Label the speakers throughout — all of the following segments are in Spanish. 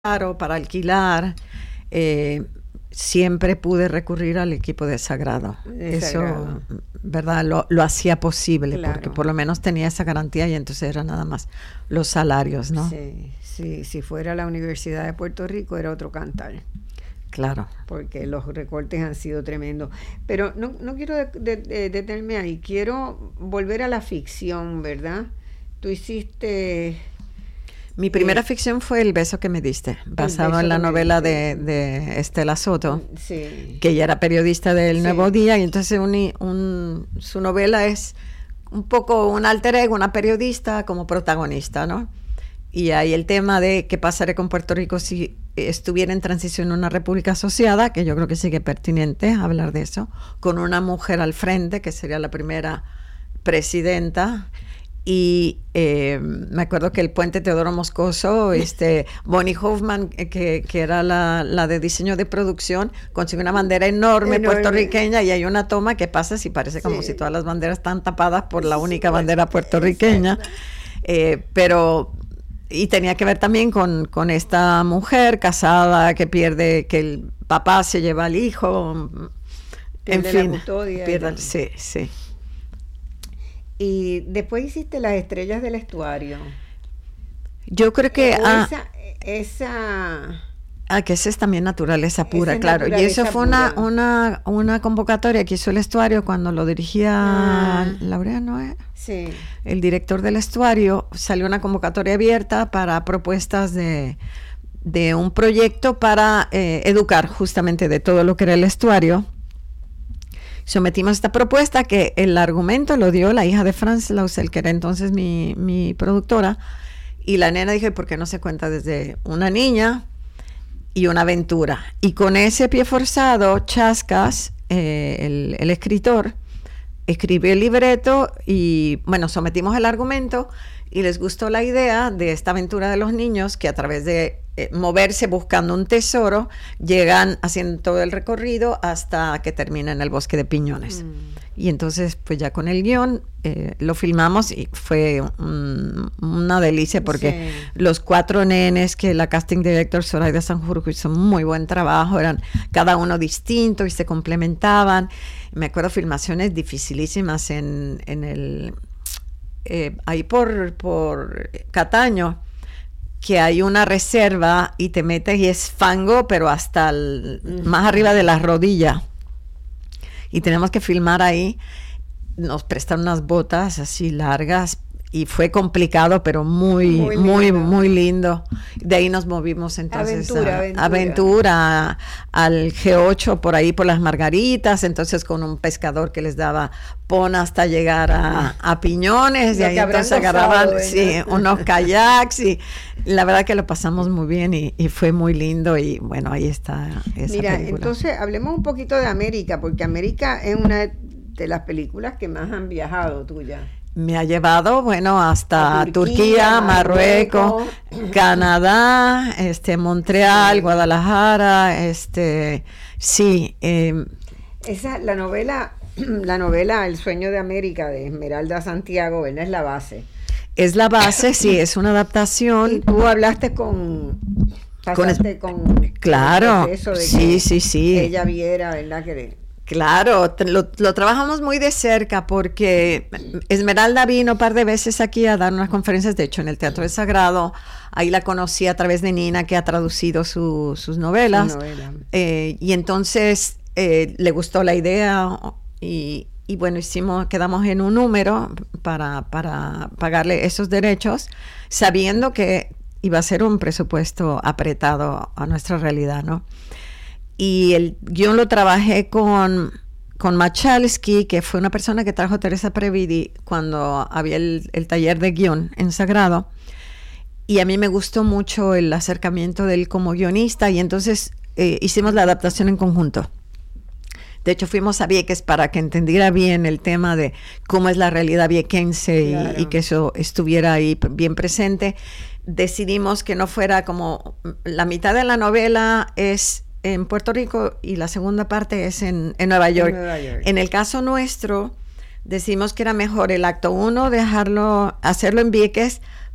Speaker 1: o para alquilar, siempre pude recurrir al equipo de Sagrado. Eso, ¿verdad? Lo hacía posible, claro, porque por lo menos tenía esa garantía y entonces era nada más los salarios, ¿no?
Speaker 2: Sí, sí, si fuera la Universidad de Puerto Rico era otro cantar.
Speaker 1: Claro.
Speaker 2: Porque los recortes han sido tremendos. Pero no quiero detenerme ahí, quiero volver a la ficción, ¿verdad? Tú hiciste...
Speaker 1: Mi primera ficción fue El beso que me diste, basado en la novela de Estela Soto,
Speaker 2: sí,
Speaker 1: que ella era periodista del Nuevo Día, y entonces su novela es un poco un alter ego, una periodista como protagonista, ¿no? Y hay el tema de qué pasaría con Puerto Rico si estuviera en transición a una república asociada, que yo creo que sigue pertinente hablar de eso, con una mujer al frente, que sería la primera presidenta. Y me acuerdo que el puente Teodoro Moscoso, Bonnie Hoffman, que era la de diseño de producción, consiguió una bandera enorme puertorriqueña, y hay una toma que pasa si parece como si todas las banderas están tapadas por la única bandera puertorriqueña, pero... Y tenía que ver también con esta mujer casada que pierde, que el papá se lleva al hijo, en fin, pierde, sí.
Speaker 2: Y después hiciste Las estrellas del estuario.
Speaker 1: Yo creo que... que esa es también naturaleza pura, claro. Y eso fue una convocatoria que hizo el estuario cuando lo dirigía Laureano,
Speaker 2: sí,
Speaker 1: el director del estuario. Salió una convocatoria abierta para propuestas de un proyecto para educar justamente de todo lo que era el estuario. Sometimos esta propuesta, que el argumento lo dio la hija de Franz Lausel, que era entonces mi productora, y la nena dijo, ¿por qué no se cuenta desde una niña y una aventura? Y con ese pie forzado, Chascas, el escritor, escribió el libreto y, bueno, sometimos el argumento y les gustó la idea de esta aventura de los niños que a través de moverse buscando un tesoro, llegan haciendo todo el recorrido hasta que termina en el bosque de piñones. Y entonces, pues ya con el guión lo filmamos y fue una delicia porque los 4 nenes que la casting director Zoraida Sanjurjo hizo muy buen trabajo, eran cada uno distinto y se complementaban. Me acuerdo filmaciones dificilísimas en el ahí por Cataño, que hay una reserva y te metes y es fango, pero hasta más arriba de la rodilla. Y tenemos que filmar ahí. Nos prestan unas botas así largas y fue complicado, pero muy lindo. De ahí nos movimos entonces aventura al G8 por ahí por las Margaritas, entonces con un pescador que les daba pon hasta llegar a Piñones, y ahí entonces agarraban unos kayaks, y la verdad que lo pasamos muy bien y fue muy lindo, y bueno, ahí está esa película.
Speaker 2: Entonces hablemos un poquito de América, porque América es una de las películas que más han viajado tuya.
Speaker 1: Me ha llevado, bueno, hasta Turquía, Marruecos, Canadá, Montreal, Guadalajara, sí.
Speaker 2: La novela El sueño de América de Esmeralda Santiago, ¿verdad? Es la base.
Speaker 1: Es la base, sí, es una adaptación.
Speaker 2: Y tú hablaste
Speaker 1: claro,
Speaker 2: el proceso de
Speaker 1: sí.
Speaker 2: Que ella viera, ¿verdad?
Speaker 1: Claro, lo trabajamos muy de cerca porque Esmeralda vino un par de veces aquí a dar unas conferencias, de hecho en el Teatro del Sagrado. Ahí la conocí a través de Nina, que ha traducido sus novelas. Y entonces le gustó la idea y bueno, quedamos en un número para pagarle esos derechos, sabiendo que iba a ser un presupuesto apretado a nuestra realidad, ¿no? Y el guión lo trabajé con Machalski, que fue una persona que trajo Teresa Previdi cuando había el taller de guión en Sagrado. Y a mí me gustó mucho el acercamiento de él como guionista, y entonces hicimos la adaptación en conjunto. De hecho, fuimos a Vieques para que entendiera bien el tema de cómo es la realidad viequense, claro, y que eso estuviera ahí bien presente. Decidimos que no fuera como la mitad de la novela es en Puerto Rico y la segunda parte es en Nueva York. En el caso nuestro, decimos que era mejor el acto 1 hacerlo en Vieques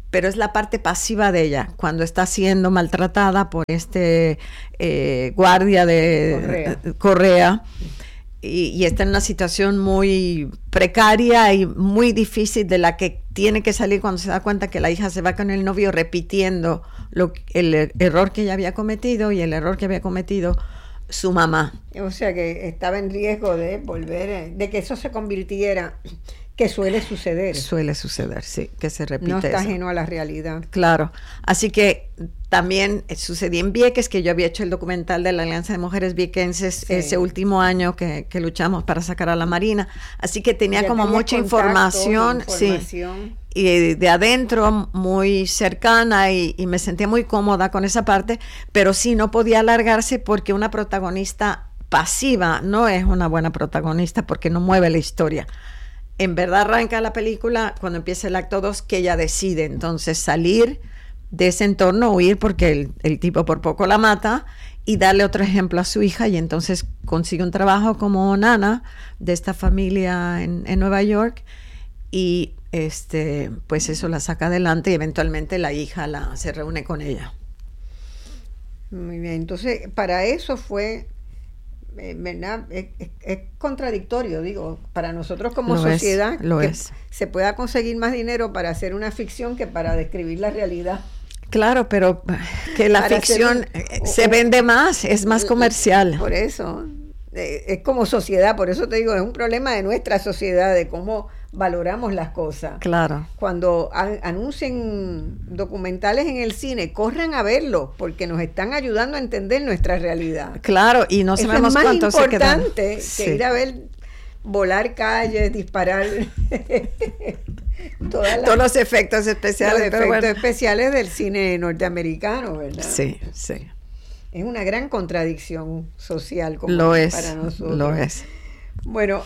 Speaker 1: pero es la parte pasiva de ella, cuando está siendo maltratada por este guardia de Correa. Y está en una situación muy precaria y muy difícil, de la que tiene que salir cuando se da cuenta que la hija se va con el novio, repitiendo el error que ella había cometido y el error que había cometido su mamá.
Speaker 2: O sea que estaba en riesgo de volver, de que eso se convirtiera, que suele suceder.
Speaker 1: Suele suceder, sí, que se repite.
Speaker 2: No está
Speaker 1: eso.
Speaker 2: ajeno a la realidad.
Speaker 1: Claro, así que también sucedía en Vieques, que yo había hecho el documental de la Alianza de Mujeres Viequenses ese último año que luchamos para sacar a la Marina, así que tenía
Speaker 2: ya
Speaker 1: como mucha información, sí, y de adentro muy cercana, y me sentía muy cómoda con esa parte, pero sí no podía alargarse, porque una protagonista pasiva no es una buena protagonista, porque no mueve la historia. En verdad arranca la película cuando empieza el acto 2, que ella decide entonces salir de ese entorno, huir, porque el tipo por poco la mata, y darle otro ejemplo a su hija, y entonces consigue un trabajo como nana de esta familia en Nueva York, y pues eso la saca adelante, y eventualmente la hija se reúne con ella.
Speaker 2: Muy bien, entonces para eso fue... ¿verdad? Es contradictorio, digo, para nosotros como sociedad, que se pueda conseguir más dinero para hacer una ficción que para describir la realidad.
Speaker 1: Claro, pero que la ficción se vende más, es más comercial.
Speaker 2: Por eso, es como sociedad, por eso te digo, es un problema de nuestra sociedad, de cómo valoramos las cosas.
Speaker 1: Claro.
Speaker 2: Cuando anuncien documentales en el cine, corran a verlos, porque nos están ayudando a entender nuestra realidad.
Speaker 1: Claro, y no sabemos cuánto se quedan.
Speaker 2: Es más importante que ir a ver volar calles, disparar
Speaker 1: todos los efectos especiales.
Speaker 2: Los efectos especiales del cine norteamericano, ¿verdad?
Speaker 1: Sí, sí.
Speaker 2: Es una gran contradicción social como
Speaker 1: lo es,
Speaker 2: para nosotros.
Speaker 1: Lo es.
Speaker 2: Bueno,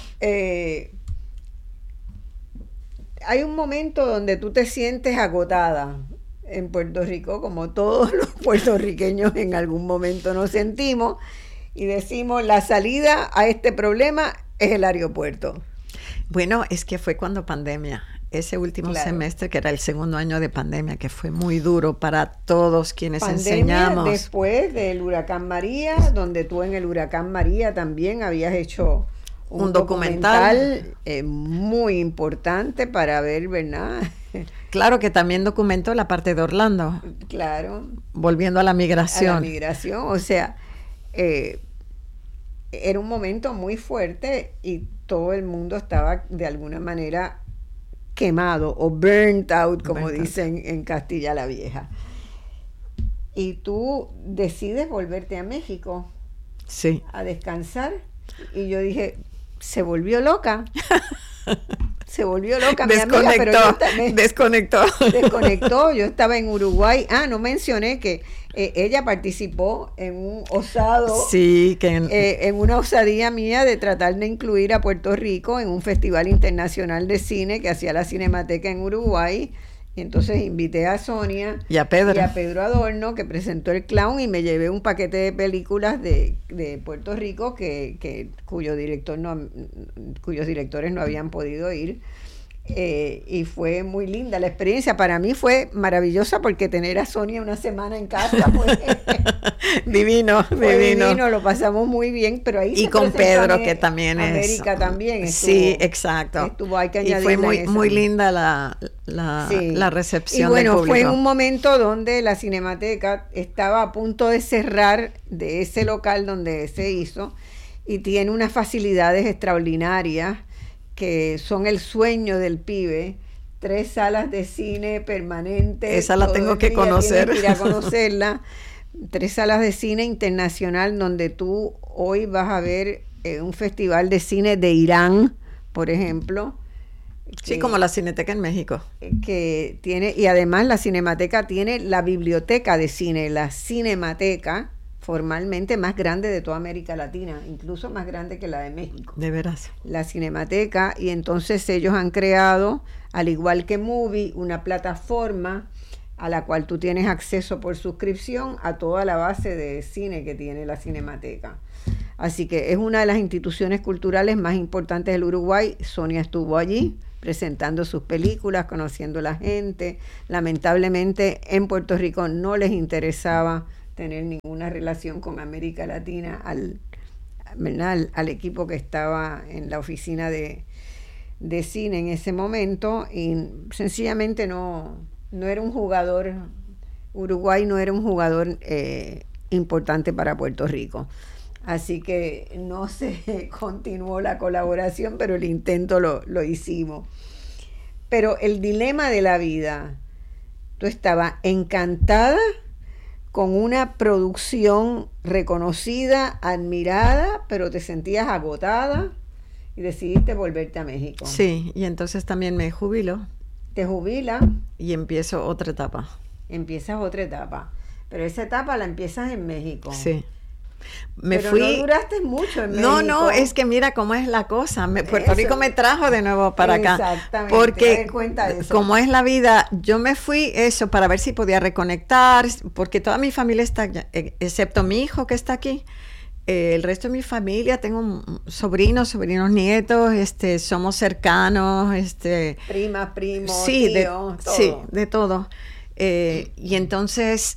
Speaker 2: hay un momento donde tú te sientes agotada en Puerto Rico, como todos los puertorriqueños en algún momento nos sentimos, y decimos, la salida a este problema es el aeropuerto.
Speaker 1: Bueno, es que fue cuando pandemia, ese último semestre, que era el segundo año de pandemia, que fue muy duro para todos quienes enseñamos.
Speaker 2: Después del huracán María, donde tú en el huracán María también habías hecho un documental muy importante para ver, ¿verdad?
Speaker 1: Claro, que también documentó la parte de Orlando.
Speaker 2: Claro.
Speaker 1: Volviendo a la migración.
Speaker 2: A la migración, o sea, era un momento muy fuerte y todo el mundo estaba de alguna manera quemado o burnt out, como dicen en Castilla la Vieja. Y tú decides volverte a México.
Speaker 1: Sí.
Speaker 2: A descansar. Y yo dije, se volvió loca. Se volvió loca mi amiga, pero desconectó. Yo estaba en Uruguay. No mencioné que ella participó en un osado,
Speaker 1: sí,
Speaker 2: en una osadía mía de tratar de incluir a Puerto Rico en un festival internacional de cine que hacía la Cinemateca en Uruguay. Y entonces invité a Sonia
Speaker 1: y a
Speaker 2: Pedro Adorno, que presentó El Clown, y me llevé un paquete de películas de Puerto Rico cuyos directores no habían podido ir. Y fue muy linda la experiencia. Para mí fue maravillosa, porque tener a Sonia una semana en casa fue
Speaker 1: divino,
Speaker 2: lo pasamos muy bien, pero ahí
Speaker 1: y con Pedro, que también
Speaker 2: América
Speaker 1: es
Speaker 2: también estuvo,
Speaker 1: sí, exacto,
Speaker 2: hay que
Speaker 1: y fue muy linda la recepción.
Speaker 2: Y bueno,
Speaker 1: del público.
Speaker 2: fue en un momento donde la Cinemateca estaba a punto de cerrar de ese local donde se hizo, y tiene unas facilidades extraordinarias que son el sueño del pibe. 3 salas de cine permanentes.
Speaker 1: Esa la tengo que conocer.
Speaker 2: Tienes que ir a conocerla. 3 salas de cine internacional, donde tú hoy vas a ver un festival de cine de Irán, por ejemplo.
Speaker 1: Sí, como la Cineteca en México.
Speaker 2: Que tiene, y además la Cinemateca tiene la biblioteca de cine, la Cinemateca, formalmente más grande de toda América Latina, incluso más grande que la de México.
Speaker 1: De veras.
Speaker 2: La Cinemateca, y entonces ellos han creado, al igual que Movie, una plataforma a la cual tú tienes acceso por suscripción a toda la base de cine que tiene la Cinemateca. Así que es una de las instituciones culturales más importantes del Uruguay. Sonia estuvo allí, presentando sus películas, conociendo a la gente. Lamentablemente en Puerto Rico no les interesaba tener ninguna relación con América Latina al equipo que estaba en la oficina de cine en ese momento, y sencillamente no era un jugador, Uruguay no era un jugador importante para Puerto Rico. Así que no se continuó la colaboración, pero el intento lo hicimos. Pero el dilema de la vida, tú estabas encantada con una producción reconocida, admirada, pero te sentías agotada y decidiste volverte a México.
Speaker 1: Sí, y entonces también me jubilo.
Speaker 2: Te jubilas.
Speaker 1: Y empiezo otra etapa.
Speaker 2: Empiezas otra etapa. Pero esa etapa la empiezas en México.
Speaker 1: Sí.
Speaker 2: Pero no duraste mucho en México.
Speaker 1: No, es que mira cómo es la cosa. Puerto Rico me trajo de nuevo para acá.
Speaker 2: Exactamente.
Speaker 1: Porque como es la vida, yo me fui para ver si podía reconectar, porque toda mi familia está allá, excepto mi hijo que está aquí. El resto de mi familia, tengo sobrinos, nietos, somos cercanos,
Speaker 2: primas, primos,
Speaker 1: sí,
Speaker 2: tíos, todo.
Speaker 1: Sí, de todo. Y entonces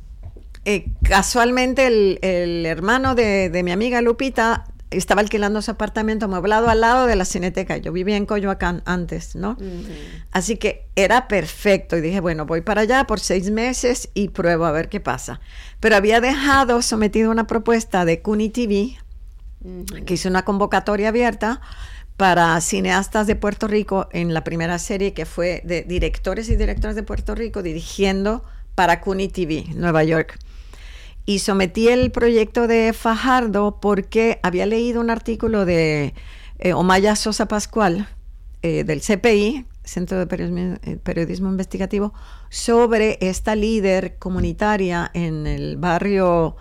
Speaker 1: casualmente el hermano de mi amiga Lupita estaba alquilando su apartamento amueblado al lado de la Cineteca. Yo vivía en Coyoacán antes, ¿no? Uh-huh. Así que era perfecto. Y dije, bueno, voy para allá por 6 meses y pruebo a ver qué pasa. Pero había sometido una propuesta de CUNY TV, uh-huh, que hizo una convocatoria abierta para cineastas de Puerto Rico en la primera serie, que fue de directores y directoras de Puerto Rico dirigiendo para CUNY TV, Nueva York. Y sometí el proyecto de Fajardo porque había leído un artículo de Omaya Sosa Pascual, del CPI, Centro de Periodismo Investigativo, sobre esta líder comunitaria en el barrio,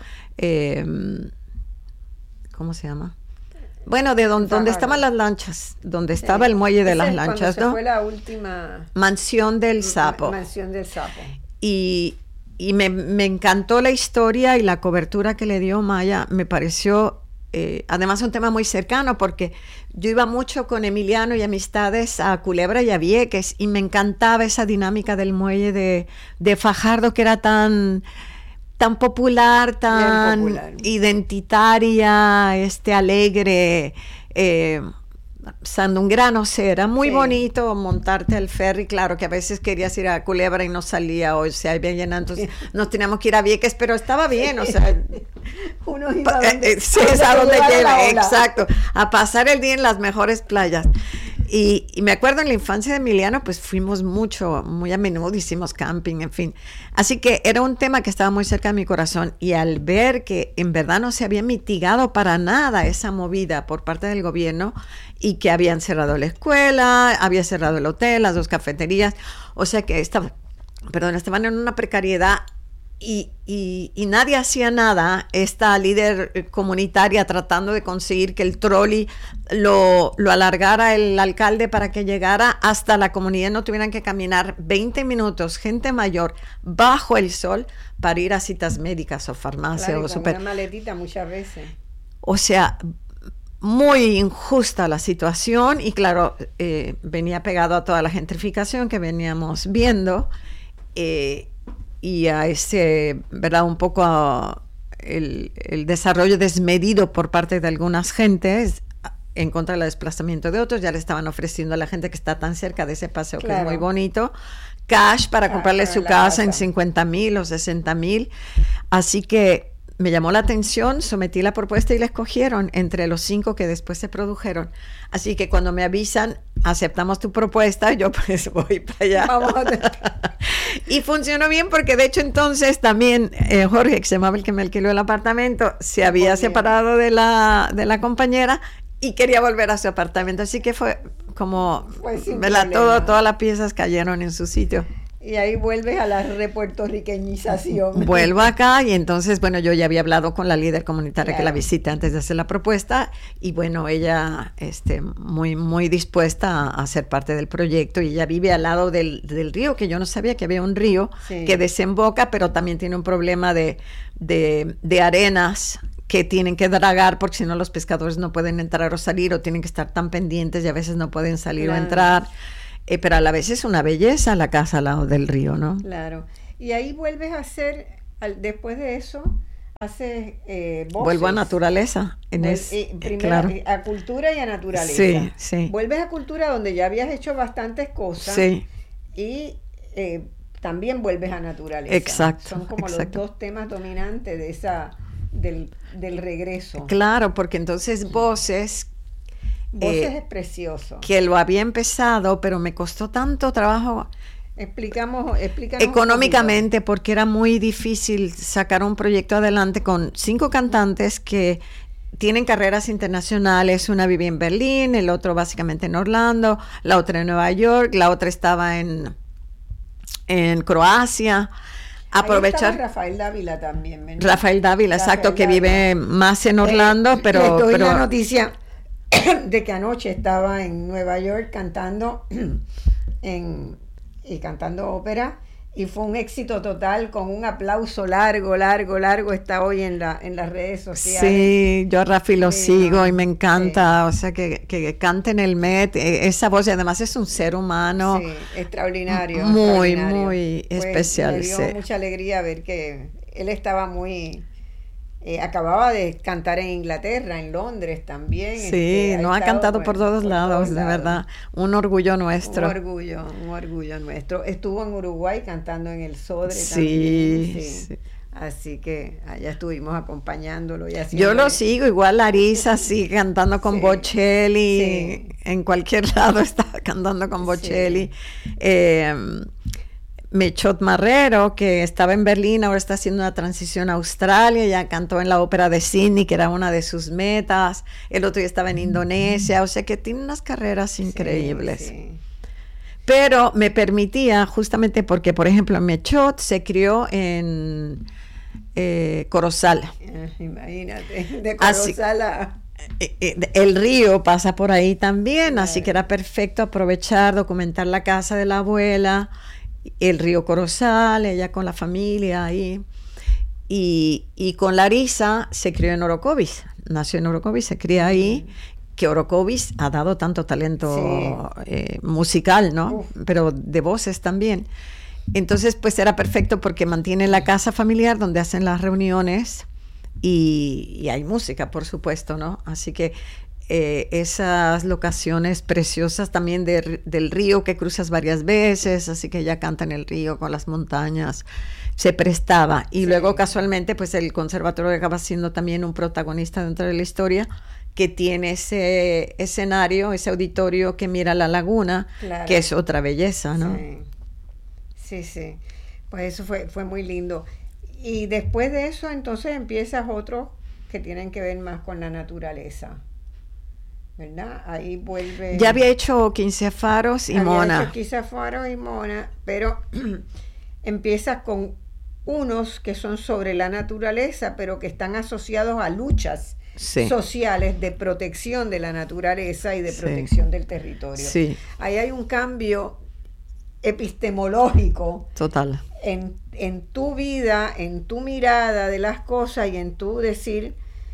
Speaker 1: ¿cómo se llama? Bueno, de donde estaban las lanchas, donde estaba el muelle de las lanchas, ¿no?
Speaker 2: Fue la última
Speaker 1: Mansión del Sapo.
Speaker 2: Mansión del Sapo.
Speaker 1: Y me encantó la historia y la cobertura que le dio Maya. Me pareció, además, un tema muy cercano, porque yo iba mucho con Emiliano y amistades a Culebra y a Vieques, y me encantaba esa dinámica del muelle de Fajardo, que era tan popular, tan popular, identitaria, alegre, sandungrano, era muy bonito montarte al ferry. Claro que a veces querías ir a Culebra y no salía, o sea, había llenado, entonces nos teníamos que ir a Vieques, pero estaba bien, o sea,
Speaker 2: uno iba a donde,
Speaker 1: a donde quiera, exacto, a pasar el día en las mejores playas. Y me acuerdo en la infancia de Emiliano, pues fuimos muy a menudo, hicimos camping, en fin. Así que era un tema que estaba muy cerca de mi corazón, y al ver que en verdad no se había mitigado para nada esa movida por parte del gobierno, y que habían cerrado la escuela, había cerrado el hotel, las 2 cafeterías, o sea que estaban en una precariedad. Y nadie hacía nada, esta líder comunitaria tratando de conseguir que el trolley lo alargara el alcalde para que llegara hasta la comunidad, no tuvieran que caminar 20 minutos, gente mayor, bajo el sol, para ir a citas médicas o farmacia.
Speaker 2: Claro,
Speaker 1: o
Speaker 2: con una maletita muchas veces.
Speaker 1: O sea, muy injusta la situación, y claro, venía pegado a toda la gentrificación que veníamos viendo, y a ¿verdad? Un poco el desarrollo desmedido por parte de algunas gentes en contra del desplazamiento de otros. Ya le estaban ofreciendo a la gente que está tan cerca de ese paseo, claro, que es muy bonito, cash para comprarle su casa en 50,000 o 60,000. Así que me llamó la atención, sometí la propuesta y la escogieron entre los 5 que después se produjeron. Así que cuando me avisan, aceptamos tu propuesta, yo pues voy para allá.
Speaker 2: Vamos a
Speaker 1: Y funcionó bien, porque de hecho entonces también Jorge, que se llamaba el que me alquiló el apartamento, se había separado de la compañera y quería volver a su apartamento. Así que fue como, todas las piezas cayeron en su sitio.
Speaker 2: Y ahí vuelves a la repuertorriqueñización.
Speaker 1: Vuelvo acá, y entonces, bueno, yo ya había hablado con la líder comunitaria, claro, que la visité antes de hacer la propuesta, y bueno, ella muy, muy dispuesta a ser parte del proyecto, y ella vive al lado del río, que yo no sabía que había un río, sí, que desemboca, pero también tiene un problema de arenas que tienen que dragar porque si no los pescadores no pueden entrar o salir o tienen que estar tan pendientes y a veces no pueden salir
Speaker 2: Claro.
Speaker 1: o entrar. Pero a la vez es una belleza la casa al lado del río, ¿no?
Speaker 2: Claro. Y ahí vuelves a hacer, después de eso, haces voces.
Speaker 1: Vuelvo a naturaleza.
Speaker 2: Primero
Speaker 1: claro.
Speaker 2: a cultura y a naturaleza.
Speaker 1: Sí, sí.
Speaker 2: Vuelves a cultura donde ya habías hecho bastantes cosas.
Speaker 1: Sí.
Speaker 2: Y también vuelves a naturaleza.
Speaker 1: Exacto.
Speaker 2: Son como
Speaker 1: exacto.
Speaker 2: los dos temas dominantes de del regreso.
Speaker 1: Claro, porque entonces voces
Speaker 2: Voces es precioso.
Speaker 1: que lo había empezado, pero me costó tanto trabajo
Speaker 2: Explícanos
Speaker 1: económicamente porque era muy difícil sacar un proyecto adelante con 5 cantantes que tienen carreras internacionales. Una vivía en Berlín, el otro básicamente en Orlando, la otra en Nueva York, la otra estaba en Croacia. Aprovechar.
Speaker 2: Ahí estaba Rafael Dávila también. ¿verdad?
Speaker 1: Rafael Dávila, exacto, que
Speaker 2: Dávila.
Speaker 1: Vive más en Orlando,
Speaker 2: Les doy
Speaker 1: pero
Speaker 2: la noticia de que anoche estaba en Nueva York cantando y cantando ópera y fue un éxito total con un aplauso largo está hoy en las redes sociales.
Speaker 1: sí, yo a Rafi lo sigo y me encanta,
Speaker 2: sí.
Speaker 1: o sea, que cante en el Met, esa voz, y además es un ser humano
Speaker 2: Sí, extraordinario.
Speaker 1: muy,
Speaker 2: extraordinario.
Speaker 1: muy
Speaker 2: Pues,
Speaker 1: especial.
Speaker 2: me dio
Speaker 1: Sí.
Speaker 2: mucha alegría ver que él estaba muy... acababa de cantar en Inglaterra, en Londres también.
Speaker 1: Sí, no ha cantado por todos lados, de verdad. Un orgullo nuestro.
Speaker 2: Un orgullo nuestro. Estuvo en Uruguay cantando en el Sodre
Speaker 1: Sí,
Speaker 2: también. Sí.
Speaker 1: sí.
Speaker 2: Así que allá estuvimos acompañándolo. Y
Speaker 1: Yo lo sigo, igual Larisa sigue cantando con
Speaker 2: Sí,
Speaker 1: Bocelli,
Speaker 2: sí.
Speaker 1: en cualquier lado está cantando con Bocelli. Mechot Marrero, que estaba en Berlín, ahora está haciendo una transición a Australia, ya cantó en la ópera de Sydney, que era una de sus metas. El otro día estaba en Indonesia, o sea que tiene unas carreras increíbles.
Speaker 2: Sí.
Speaker 1: Pero me permitía, justamente porque, por ejemplo, Mechot se crió en Corozal.
Speaker 2: Imagínate, de Corozal a...
Speaker 1: El río pasa por ahí también, así que era perfecto aprovechar, documentar la casa de la abuela, el río Corozal, ella con la familia ahí. Y con Larisa se crió en Orocovis, nació en Orocovis, se cría ahí, que Orocovis ha dado tanto talento musical, ¿no? Pero de voces también. Entonces, pues era perfecto porque mantiene la casa familiar donde hacen las reuniones y hay música, por supuesto, ¿no? Así que esas locaciones preciosas también del río que cruzas varias veces, así que ella canta en el río con las montañas, se prestaba. Y luego casualmente, pues el conservatorio acaba siendo también un protagonista dentro de la historia, que tiene ese escenario, ese auditorio que mira la laguna,
Speaker 2: Claro.
Speaker 1: que es otra belleza, ¿no?
Speaker 2: Sí. Pues eso fue muy lindo. Y después de eso, entonces empiezas otros que tienen que ver más con la naturaleza, ¿verdad? Ahí vuelve...
Speaker 1: Ya había hecho 15 faros y
Speaker 2: había
Speaker 1: Mona.
Speaker 2: hecho quizás Faro y Mona, pero empiezas con unos que son sobre la naturaleza, pero que están asociados a luchas sociales de protección de la naturaleza y de protección del territorio.
Speaker 1: Sí.
Speaker 2: Ahí hay un cambio epistemológico
Speaker 1: Total.
Speaker 2: en tu vida, en tu mirada de las cosas y en tu decir,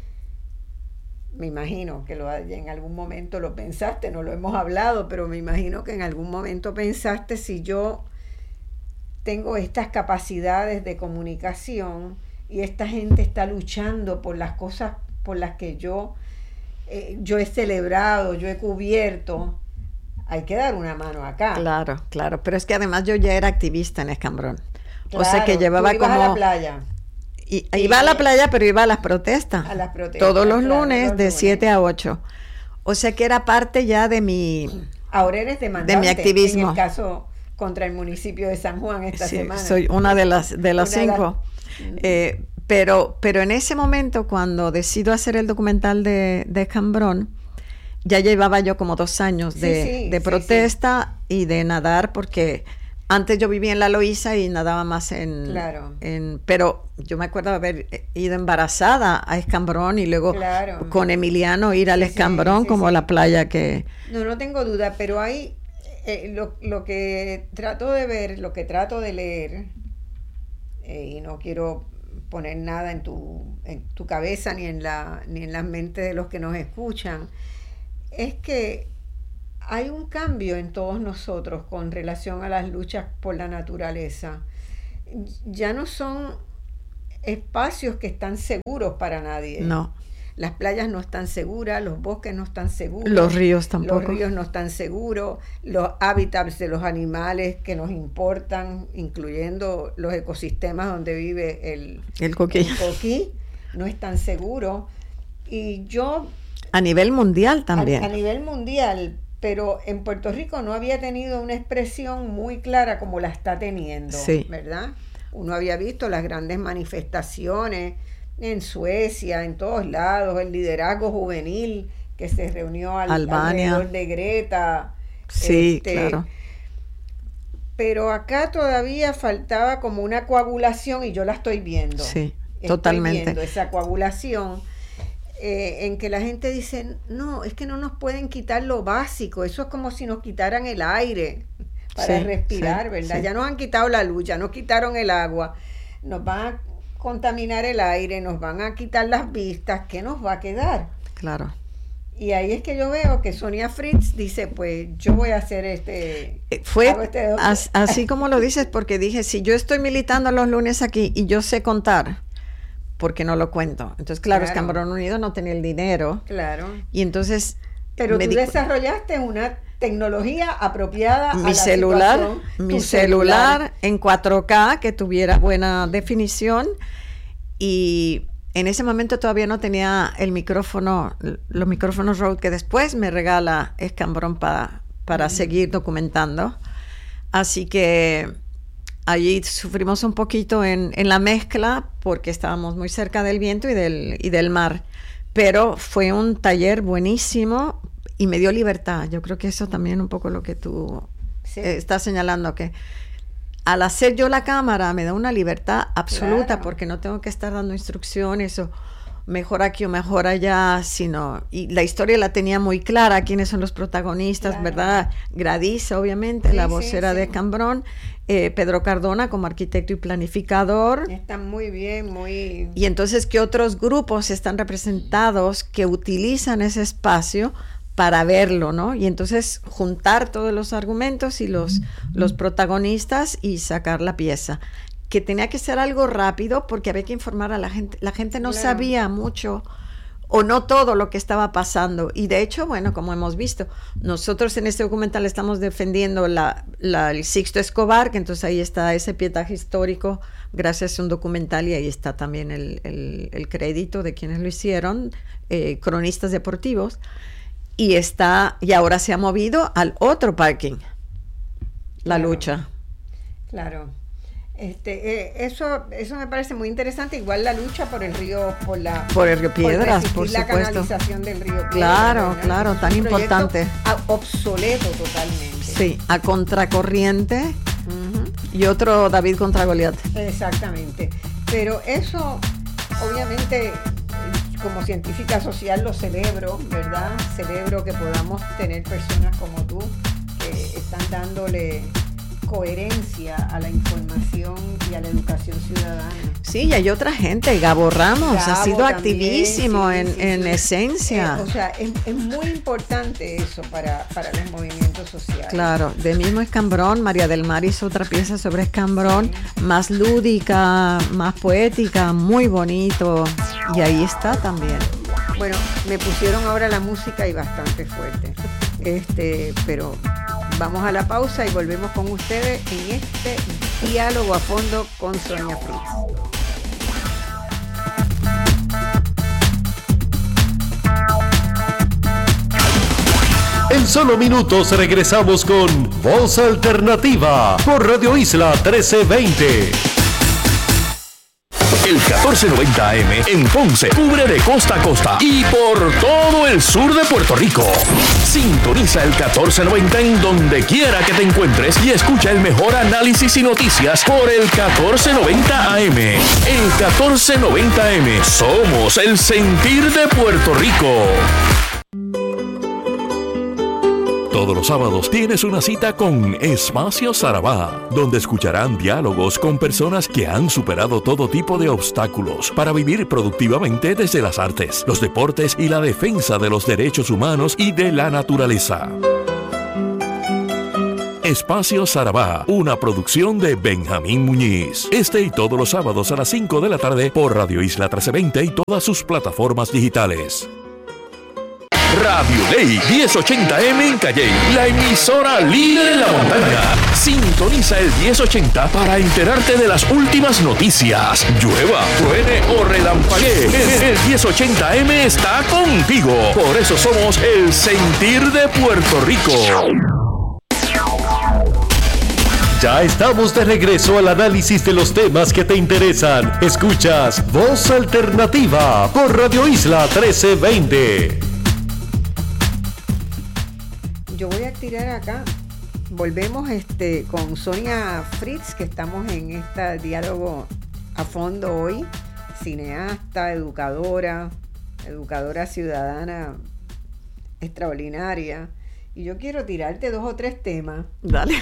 Speaker 2: me imagino que en algún momento lo pensaste, no lo hemos hablado, pero me imagino que en algún momento pensaste, si yo tengo estas capacidades de comunicación y esta gente está luchando por las cosas por las que yo he celebrado, yo he cubierto, hay que dar una mano acá.
Speaker 1: Claro, pero es que además yo ya era activista en Escambrón.
Speaker 2: Claro,
Speaker 1: o sea que llevaba
Speaker 2: tú ibas
Speaker 1: como...
Speaker 2: a la playa.
Speaker 1: Iba a la playa, pero iba a las protestas.
Speaker 2: A las protestas.
Speaker 1: Todos los
Speaker 2: claro,
Speaker 1: lunes
Speaker 2: los
Speaker 1: de
Speaker 2: lunes.
Speaker 1: 7 a 8. O sea que era parte ya de mi...
Speaker 2: Ahora eres demandante
Speaker 1: de mi activismo.
Speaker 2: en el caso contra el municipio de San Juan esta semana.
Speaker 1: Soy una de las 5. Pero en ese momento, cuando decido hacer el documental de Escambrón, ya llevaba yo como 2 años de protesta y de nadar, porque antes yo vivía en La Loíza y nadaba más pero yo me acuerdo de haber ido embarazada a Escambrón y luego con Emiliano ir al Escambrón como la playa que...
Speaker 2: No tengo duda, pero hay lo que trato de ver, lo que trato de leer, y no quiero poner nada en tu en tu cabeza ni en las mentes de los que nos escuchan, es que hay un cambio en todos nosotros con relación a las luchas por la naturaleza. Ya no son espacios que están seguros para nadie.
Speaker 1: No.
Speaker 2: Las playas no están seguras, los bosques no están seguros.
Speaker 1: Los ríos tampoco.
Speaker 2: Los ríos no están seguros, los hábitats de los animales que nos importan, incluyendo los ecosistemas donde vive el coquí, no están seguros. Y yo...
Speaker 1: A nivel mundial también.
Speaker 2: A nivel mundial, pero en Puerto Rico no había tenido una expresión muy clara como la está teniendo,
Speaker 1: sí,
Speaker 2: ¿verdad? Uno había visto las grandes manifestaciones en Suecia, en todos lados, el liderazgo juvenil que se reunió alrededor de Greta.
Speaker 1: Sí, claro.
Speaker 2: Pero acá todavía faltaba como una coagulación y yo la estoy viendo.
Speaker 1: Sí, totalmente.
Speaker 2: Estoy viendo esa coagulación en que la gente dice, no, es que no nos pueden quitar lo básico, eso es como si nos quitaran el aire para respirar, ¿verdad? Ya nos han quitado la luz, ya nos quitaron el agua, nos van a contaminar el aire, nos van a quitar las vistas, ¿qué nos va a quedar?
Speaker 1: Claro.
Speaker 2: Y ahí es que yo veo que Sonia Fritz dice, pues yo voy a hacer
Speaker 1: fue así como lo dices, porque dije, si yo estoy militando los lunes aquí y yo sé contar, ¿por qué no lo cuento? Entonces, claro, Escambrón Unido no tenía el dinero.
Speaker 2: Claro.
Speaker 1: Y entonces...
Speaker 2: Pero tú desarrollaste una tecnología apropiada a la
Speaker 1: situación. Mi celular en 4K que tuviera buena definición, y en ese momento todavía no tenía el micrófono, los micrófonos Rode que después me regala Escambrón para seguir documentando. Así que allí sufrimos un poquito en la mezcla porque estábamos muy cerca del viento y del mar. Pero fue un taller buenísimo y me dio libertad. Yo creo que eso también un poco lo que tú estás señalando, que al hacer yo la cámara me da una libertad absoluta, porque no tengo que estar dando instrucciones o mejor aquí o mejor allá, y la historia la tenía muy clara, quiénes son los protagonistas, ¿verdad? Gradiza, obviamente, la vocera de Escambrón, Pedro Cardona como arquitecto y planificador.
Speaker 2: Están muy bien, muy...
Speaker 1: Y entonces, ¿qué otros grupos están representados que utilizan ese espacio para verlo, ¿no? Y entonces juntar todos los argumentos y los protagonistas y sacar la pieza. Que tenía que ser algo rápido porque había que informar a la gente. La gente no sabía mucho o no todo lo que estaba pasando. Y de hecho, bueno, como hemos visto, nosotros en este documental estamos defendiendo el Sixto Escobar, que entonces ahí está ese pietaje histórico gracias a un documental, y ahí está también el crédito de quienes lo hicieron, cronistas deportivos. Y ahora se ha movido al otro parking, la lucha.
Speaker 2: Claro. Eso me parece muy interesante, igual la lucha por el río, por el río
Speaker 1: Piedras, por
Speaker 2: la
Speaker 1: supuesto.
Speaker 2: Canalización del río Piedras.
Speaker 1: Claro, claro, tan importante.
Speaker 2: Obsoleto totalmente.
Speaker 1: Sí, a contracorriente. Y otro David contra Goliat.
Speaker 2: Exactamente. Pero eso, obviamente, como científica social lo celebro, ¿verdad? Celebro que podamos tener personas como tú que están dándole coherencia a la información y a la educación ciudadana.
Speaker 1: Sí, y hay otra gente, Gabo Ramos ha sido también, activísimo en esencia.
Speaker 2: O sea, es muy importante eso para los movimientos sociales.
Speaker 1: Claro, de mismo Escambrón, María del Mar hizo otra pieza sobre Escambrón, más lúdica, más poética, muy bonito, y ahí está también.
Speaker 2: Bueno, me pusieron ahora la música y bastante fuerte, pero vamos a la pausa y volvemos con ustedes en este diálogo a fondo con Sonia Fritz.
Speaker 3: En solo minutos regresamos con Voz Alternativa por Radio Isla 1320. El 1490 AM en Ponce cubre de costa a costa y por todo el sur de Puerto Rico. Sintoniza el 1490 en donde quiera que te encuentres y escucha el mejor análisis y noticias por el 1490 AM. El 1490 AM, somos el sentir de Puerto Rico. Todos los sábados tienes una cita con Espacio Sarabá, donde escucharán diálogos con personas que han superado todo tipo de obstáculos para vivir productivamente desde las artes, los deportes y la defensa de los derechos humanos y de la naturaleza. Espacio Sarabá, una producción de Benjamín Muñiz. Este y todos los sábados a las 5 de la tarde por Radio Isla 1320 y todas sus plataformas digitales. Radio Ley 1080M en Calley, la emisora líder en la montaña. Sintoniza el 1080 para enterarte de las últimas noticias. Llueva, truene o relampaguee, el 1080M está contigo. Por eso somos el sentir de Puerto Rico.
Speaker 4: Ya estamos de regreso al análisis de los temas que te interesan. Escuchas Voz Alternativa por Radio Isla 1320.
Speaker 2: Yo voy a tirar acá. Volvemos con Sonia Fritz, que estamos en este diálogo a fondo hoy. Cineasta, educadora ciudadana extraordinaria. Y yo quiero tirarte 2 o 3 temas.
Speaker 1: Dale.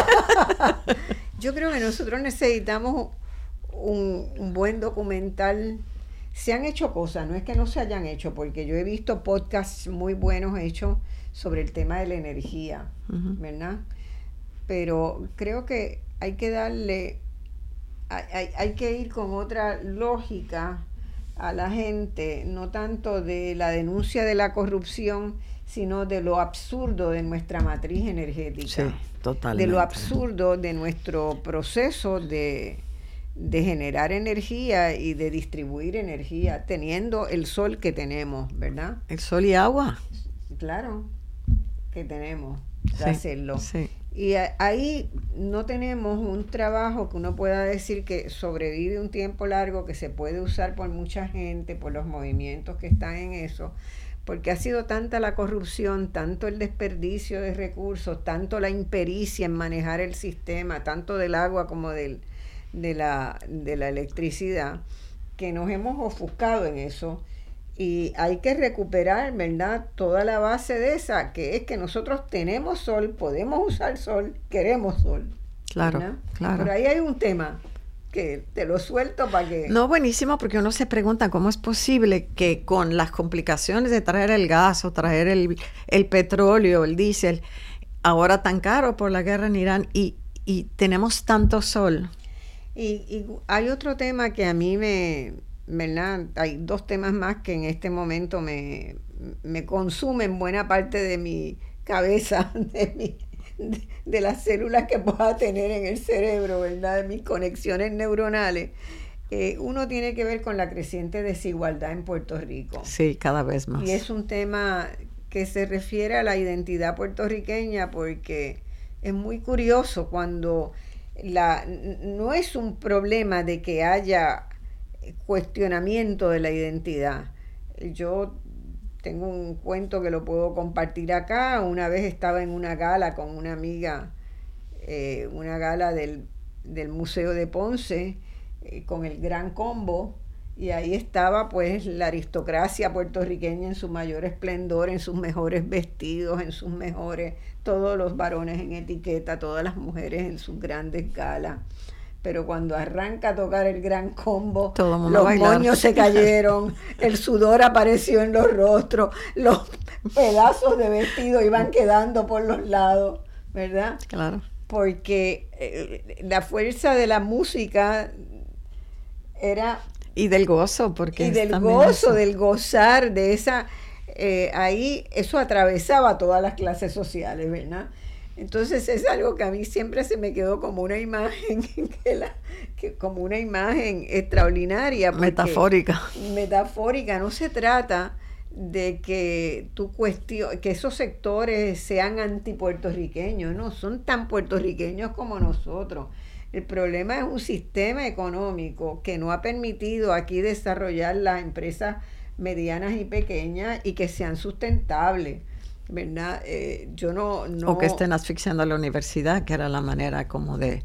Speaker 2: Yo creo que nosotros necesitamos un buen documental. Se han hecho cosas, no es que no se hayan hecho, porque yo he visto podcasts muy buenos hechos sobre el tema de la energía, ¿verdad? Pero creo que hay que darle, hay que ir con otra lógica a la gente, no tanto de la denuncia de la corrupción, sino de lo absurdo de nuestra matriz energética.
Speaker 1: Sí, totalmente.
Speaker 2: De lo absurdo de nuestro proceso de generar energía y de distribuir energía, teniendo el sol que tenemos, ¿verdad?
Speaker 1: El sol y agua.
Speaker 2: Claro, que tenemos de
Speaker 1: Sí,
Speaker 2: hacerlo.
Speaker 1: sí.
Speaker 2: Y ahí no tenemos un trabajo que uno pueda decir que sobrevive un tiempo largo, que se puede usar por mucha gente, por los movimientos que están en eso, porque ha sido tanta la corrupción, tanto el desperdicio de recursos, tanto la impericia en manejar el sistema, tanto del agua como de la electricidad, que nos hemos ofuscado en eso. Y hay que recuperar, ¿verdad?, toda la base de esa, que es que nosotros tenemos sol, podemos usar sol, queremos sol.
Speaker 1: Claro,
Speaker 2: ¿verdad?
Speaker 1: claro.
Speaker 2: Pero ahí hay un tema que te lo suelto para que...
Speaker 1: No, buenísimo, porque uno se pregunta cómo es posible que con las complicaciones de traer el gas o traer el petróleo, el diésel, ahora tan caro por la guerra en Irán, y tenemos tanto sol.
Speaker 2: Y hay otro tema que a mí ¿verdad? Hay 2 temas más que en este momento me consumen buena parte de mi cabeza, de las células que pueda tener en el cerebro, ¿verdad? De mis conexiones neuronales. Uno tiene que ver con la creciente desigualdad en Puerto Rico.
Speaker 1: Sí, cada vez más.
Speaker 2: Y es un tema que se refiere a la identidad puertorriqueña, porque es muy curioso cuando no es un problema de que haya cuestionamiento de la identidad. Yo tengo un cuento que lo puedo compartir acá. Una vez estaba en una gala con una amiga, una gala del Museo de Ponce, con el Gran Combo, y ahí estaba pues la aristocracia puertorriqueña en su mayor esplendor, en sus mejores vestidos, en sus mejores, todos los varones en etiqueta, todas las mujeres en sus grandes galas. Pero cuando arranca a tocar el Gran Combo, los moños se cayeron, el sudor apareció en los rostros, los pedazos de vestido iban quedando por los lados, ¿verdad?
Speaker 1: Claro.
Speaker 2: Porque la fuerza de la música era...
Speaker 1: Y del gozo, porque...
Speaker 2: Y del gozo, del gozar, de esa... ahí eso atravesaba todas las clases sociales, ¿verdad? Entonces es algo que a mí siempre se me quedó como una imagen, como una imagen extraordinaria.
Speaker 1: Metafórica.
Speaker 2: Metafórica, no se trata de que que esos sectores sean antipuertorriqueños, no, son tan puertorriqueños como nosotros. El problema es un sistema económico que no ha permitido aquí desarrollar las empresas medianas y pequeñas y que sean sustentables, ¿verdad? Yo no...
Speaker 1: O que estén asfixiando a la universidad, que era la manera como de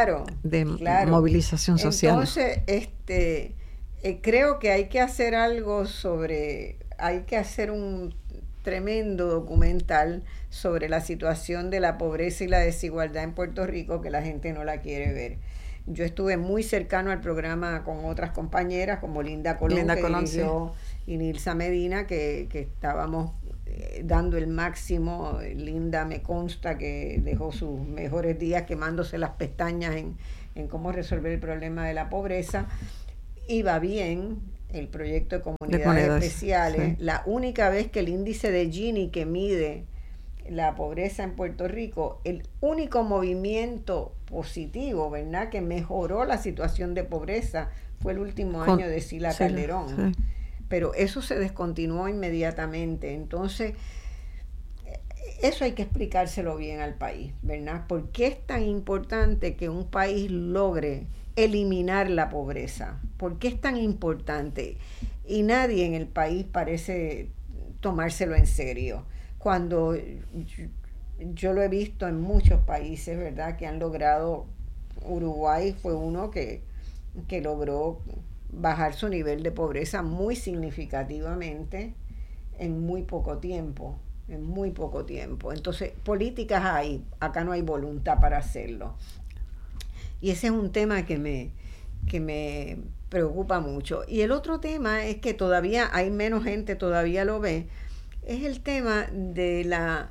Speaker 1: movilización social.
Speaker 2: Entonces, creo que hay que hacer algo hay que hacer un tremendo documental sobre la situación de la pobreza y la desigualdad en Puerto Rico que la gente no la quiere ver. Yo estuve muy cercano al programa con otras compañeras como Linda Colón, que dirigió, sí, y Nilsa Medina, que estábamos dando el máximo. Linda me consta que dejó sus mejores días quemándose las pestañas en cómo resolver el problema de la pobreza. Iba bien el proyecto de comunidades especiales. Sí. La única vez que el índice de Gini, que mide la pobreza en Puerto Rico, el único movimiento positivo, ¿verdad?, que mejoró la situación de pobreza fue el último año de Sila Calderón. Sí. Pero eso se descontinuó inmediatamente. Entonces, eso hay que explicárselo bien al país, ¿verdad? ¿Por qué es tan importante que un país logre eliminar la pobreza? ¿Por qué es tan importante? Y nadie en el país parece tomárselo en serio. Cuando yo lo he visto en muchos países, ¿verdad?, que han logrado. Uruguay fue uno que logró bajar su nivel de pobreza muy significativamente en muy poco tiempo. Entonces, políticas hay, acá no hay voluntad para hacerlo. Y ese es un tema que me preocupa mucho. Y el otro tema es que todavía hay menos gente, todavía lo ve, es el tema de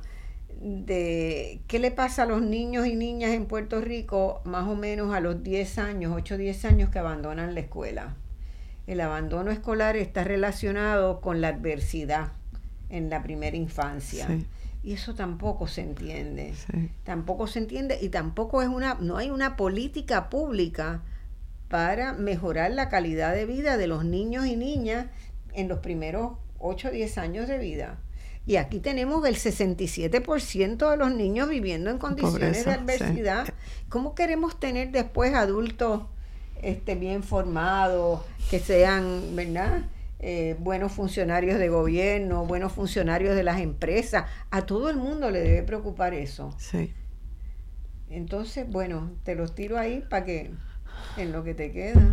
Speaker 2: qué le pasa a los niños y niñas en Puerto Rico más o menos a los 10 años, 8 o 10 años que abandonan la escuela. El abandono escolar está relacionado con la adversidad en la primera infancia. Sí. Y eso tampoco se entiende. Sí. Tampoco se entiende y tampoco no hay una política pública para mejorar la calidad de vida de los niños y niñas en los primeros 8 o 10 años de vida. Y aquí tenemos el 67% de los niños viviendo en condiciones de adversidad. Sí. ¿Cómo queremos tener después adultos bien formados, que sean, ¿verdad?, buenos funcionarios de gobierno, buenos funcionarios de las empresas? A todo el mundo le debe preocupar eso. Sí. Entonces, bueno, te los tiro ahí para que en lo que te queda.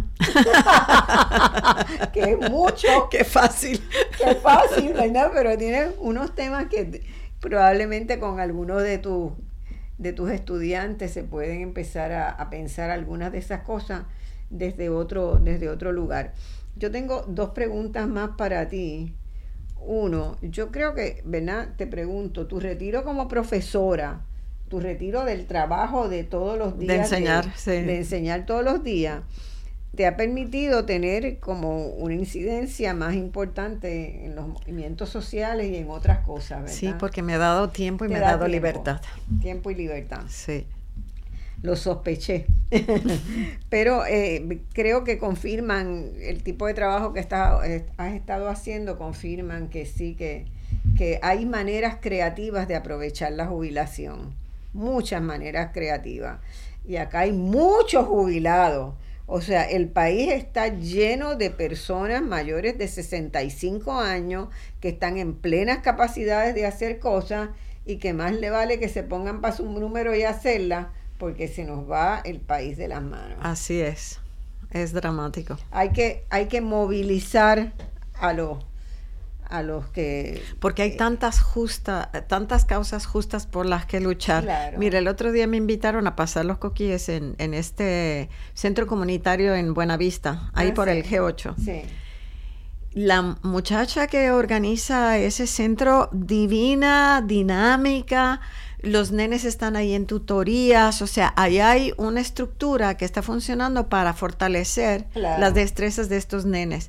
Speaker 2: Que es mucho.
Speaker 1: Qué fácil.
Speaker 2: Qué fácil, ¿verdad? Pero tienes unos temas que probablemente con algunos de tus estudiantes se pueden empezar a pensar algunas de esas cosas desde otro lugar. Yo tengo 2 preguntas más para ti. Uno, yo creo que, ¿verdad?, te pregunto, tu retiro como profesora, tu retiro del trabajo de todos los días, de enseñar todos los días, te ha permitido tener como una incidencia más importante en los movimientos sociales y en otras cosas, ¿verdad?
Speaker 1: Sí, porque me ha dado tiempo y me ha dado libertad.
Speaker 2: Tiempo y libertad.
Speaker 1: Sí.
Speaker 2: Lo sospeché. Pero creo que confirman el tipo de trabajo que has estado haciendo, confirman que sí, que hay maneras creativas de aprovechar la jubilación. Muchas maneras creativas. Y acá hay muchos jubilados. O sea, el país está lleno de personas mayores de 65 años que están en plenas capacidades de hacer cosas y que más le vale que se pongan para su número y hacerlas, porque se nos va el país de las manos.
Speaker 1: Así es dramático.
Speaker 2: Hay que movilizar a los que...
Speaker 1: Porque hay tantas causas justas por las que luchar. Claro. Mira, el otro día me invitaron a pasar los coquíes en este centro comunitario en Buenavista, ahí por el G8. Sí. La muchacha que organiza ese centro, divina, dinámica, los nenes están ahí en tutorías, o sea, ahí hay una estructura que está funcionando para fortalecer las destrezas de estos nenes.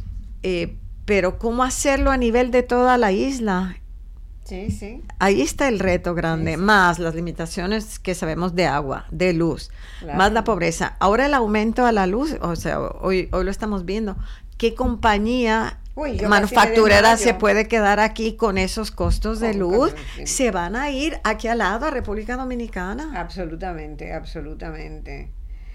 Speaker 1: Pero ¿cómo hacerlo a nivel de toda la isla?
Speaker 2: Sí, sí.
Speaker 1: Ahí está el reto grande, sí, sí. Más las limitaciones que sabemos de agua, de luz, claro, más la pobreza. Ahora el aumento a la luz, o sea, hoy lo estamos viendo. ¿Qué compañía manufacturera se puede quedar aquí con esos costos de luz? Se van a ir aquí al lado, a República Dominicana.
Speaker 2: Absolutamente, absolutamente.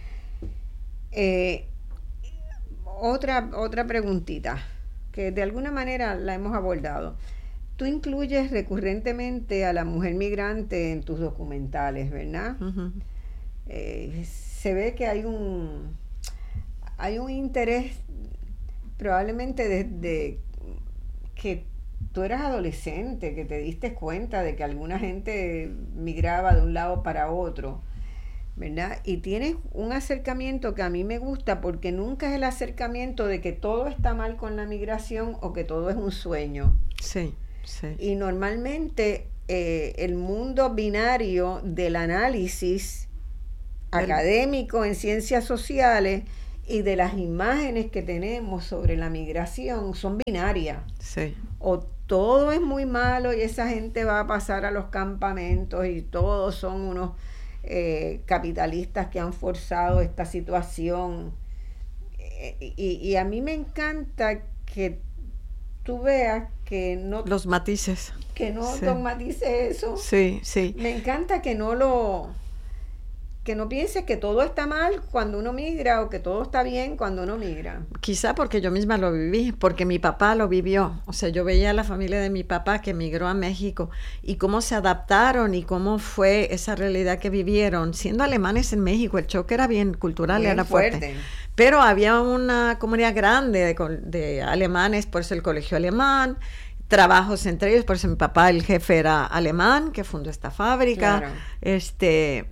Speaker 2: Otra preguntita, que de alguna manera la hemos abordado. Tú incluyes recurrentemente a la mujer migrante en tus documentales, ¿verdad? Uh-huh. Se ve que hay un interés probablemente desde que tú eras adolescente, que te diste cuenta de que alguna gente migraba de un lado para otro, ¿verdad? Y tienes un acercamiento que a mí me gusta porque nunca es el acercamiento de que todo está mal con la migración o que todo es un sueño.
Speaker 1: Sí, sí.
Speaker 2: Y normalmente el mundo binario del análisis académico en ciencias sociales y de las imágenes que tenemos sobre la migración son binarias.
Speaker 1: Sí.
Speaker 2: O todo es muy malo y esa gente va a pasar a los campamentos y todos son unos capitalistas que han forzado esta situación. Y a mí me encanta que tú veas que no...
Speaker 1: Los matices.
Speaker 2: Que no
Speaker 1: Sí.
Speaker 2: dogmatice eso.
Speaker 1: Sí, sí.
Speaker 2: Me encanta que no pienses que todo está mal cuando uno migra o que todo está bien cuando uno migra.
Speaker 1: Quizá porque yo misma lo viví, porque mi papá lo vivió. O sea, yo veía a la familia de mi papá que emigró a México y cómo se adaptaron y cómo fue esa realidad que vivieron. Siendo alemanes en México, el choque era bien cultural,
Speaker 2: Bien
Speaker 1: era fuerte. Pero había una comunidad grande de alemanes, por eso el colegio alemán, trabajos entre ellos, por eso mi papá, el jefe, era alemán, que fundó esta fábrica.
Speaker 2: Claro.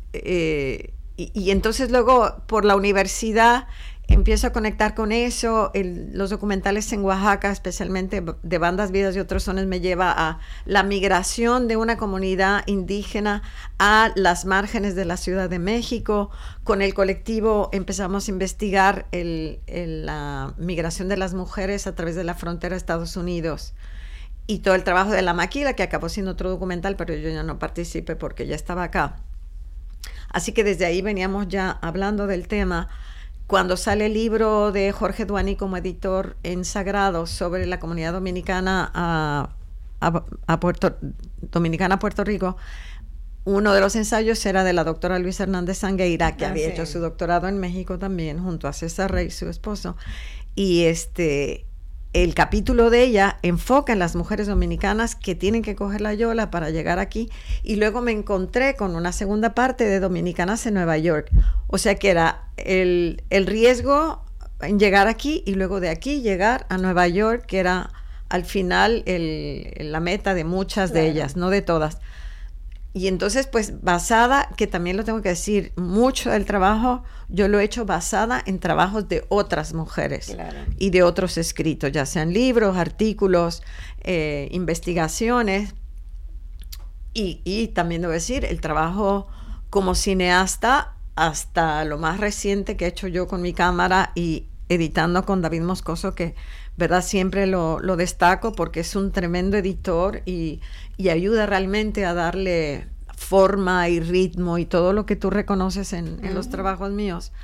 Speaker 1: Y entonces luego por la universidad empiezo a conectar con eso. Los documentales en Oaxaca, especialmente de Bandas Vidas y Otros Sones, me lleva a la migración de una comunidad indígena a las márgenes de la Ciudad de México. Con el colectivo empezamos a investigar la migración de las mujeres a través de la frontera de Estados Unidos. Y todo el trabajo de la maquila, que acabó siendo otro documental, pero yo ya no participé porque ya estaba acá. Así que desde ahí veníamos ya hablando del tema. Cuando sale el libro de Jorge Duani como editor en Sagrado sobre la comunidad dominicana a Puerto Rico, uno de los ensayos era de la doctora Luisa Hernández Sangueira, que había hecho su doctorado en México también, junto a César Rey, su esposo. Y el capítulo de ella enfoca en las mujeres dominicanas que tienen que coger la yola para llegar aquí, y luego me encontré con una segunda parte de dominicanas en Nueva York, o sea que era el riesgo en llegar aquí y luego de aquí llegar a Nueva York, que era al final la meta de muchas de ellas, no de todas. Y entonces, pues, basada, que también lo tengo que decir, mucho del trabajo yo lo he hecho basada en trabajos de otras mujeres y de otros escritos, ya sean libros, artículos, investigaciones. Y también debo decir, el trabajo como cineasta, hasta lo más reciente que he hecho yo con mi cámara y editando con David Moscoso, que verdad siempre lo destaco porque es un tremendo editor y ayuda realmente a darle forma y ritmo y todo lo que tú reconoces en los trabajos míos.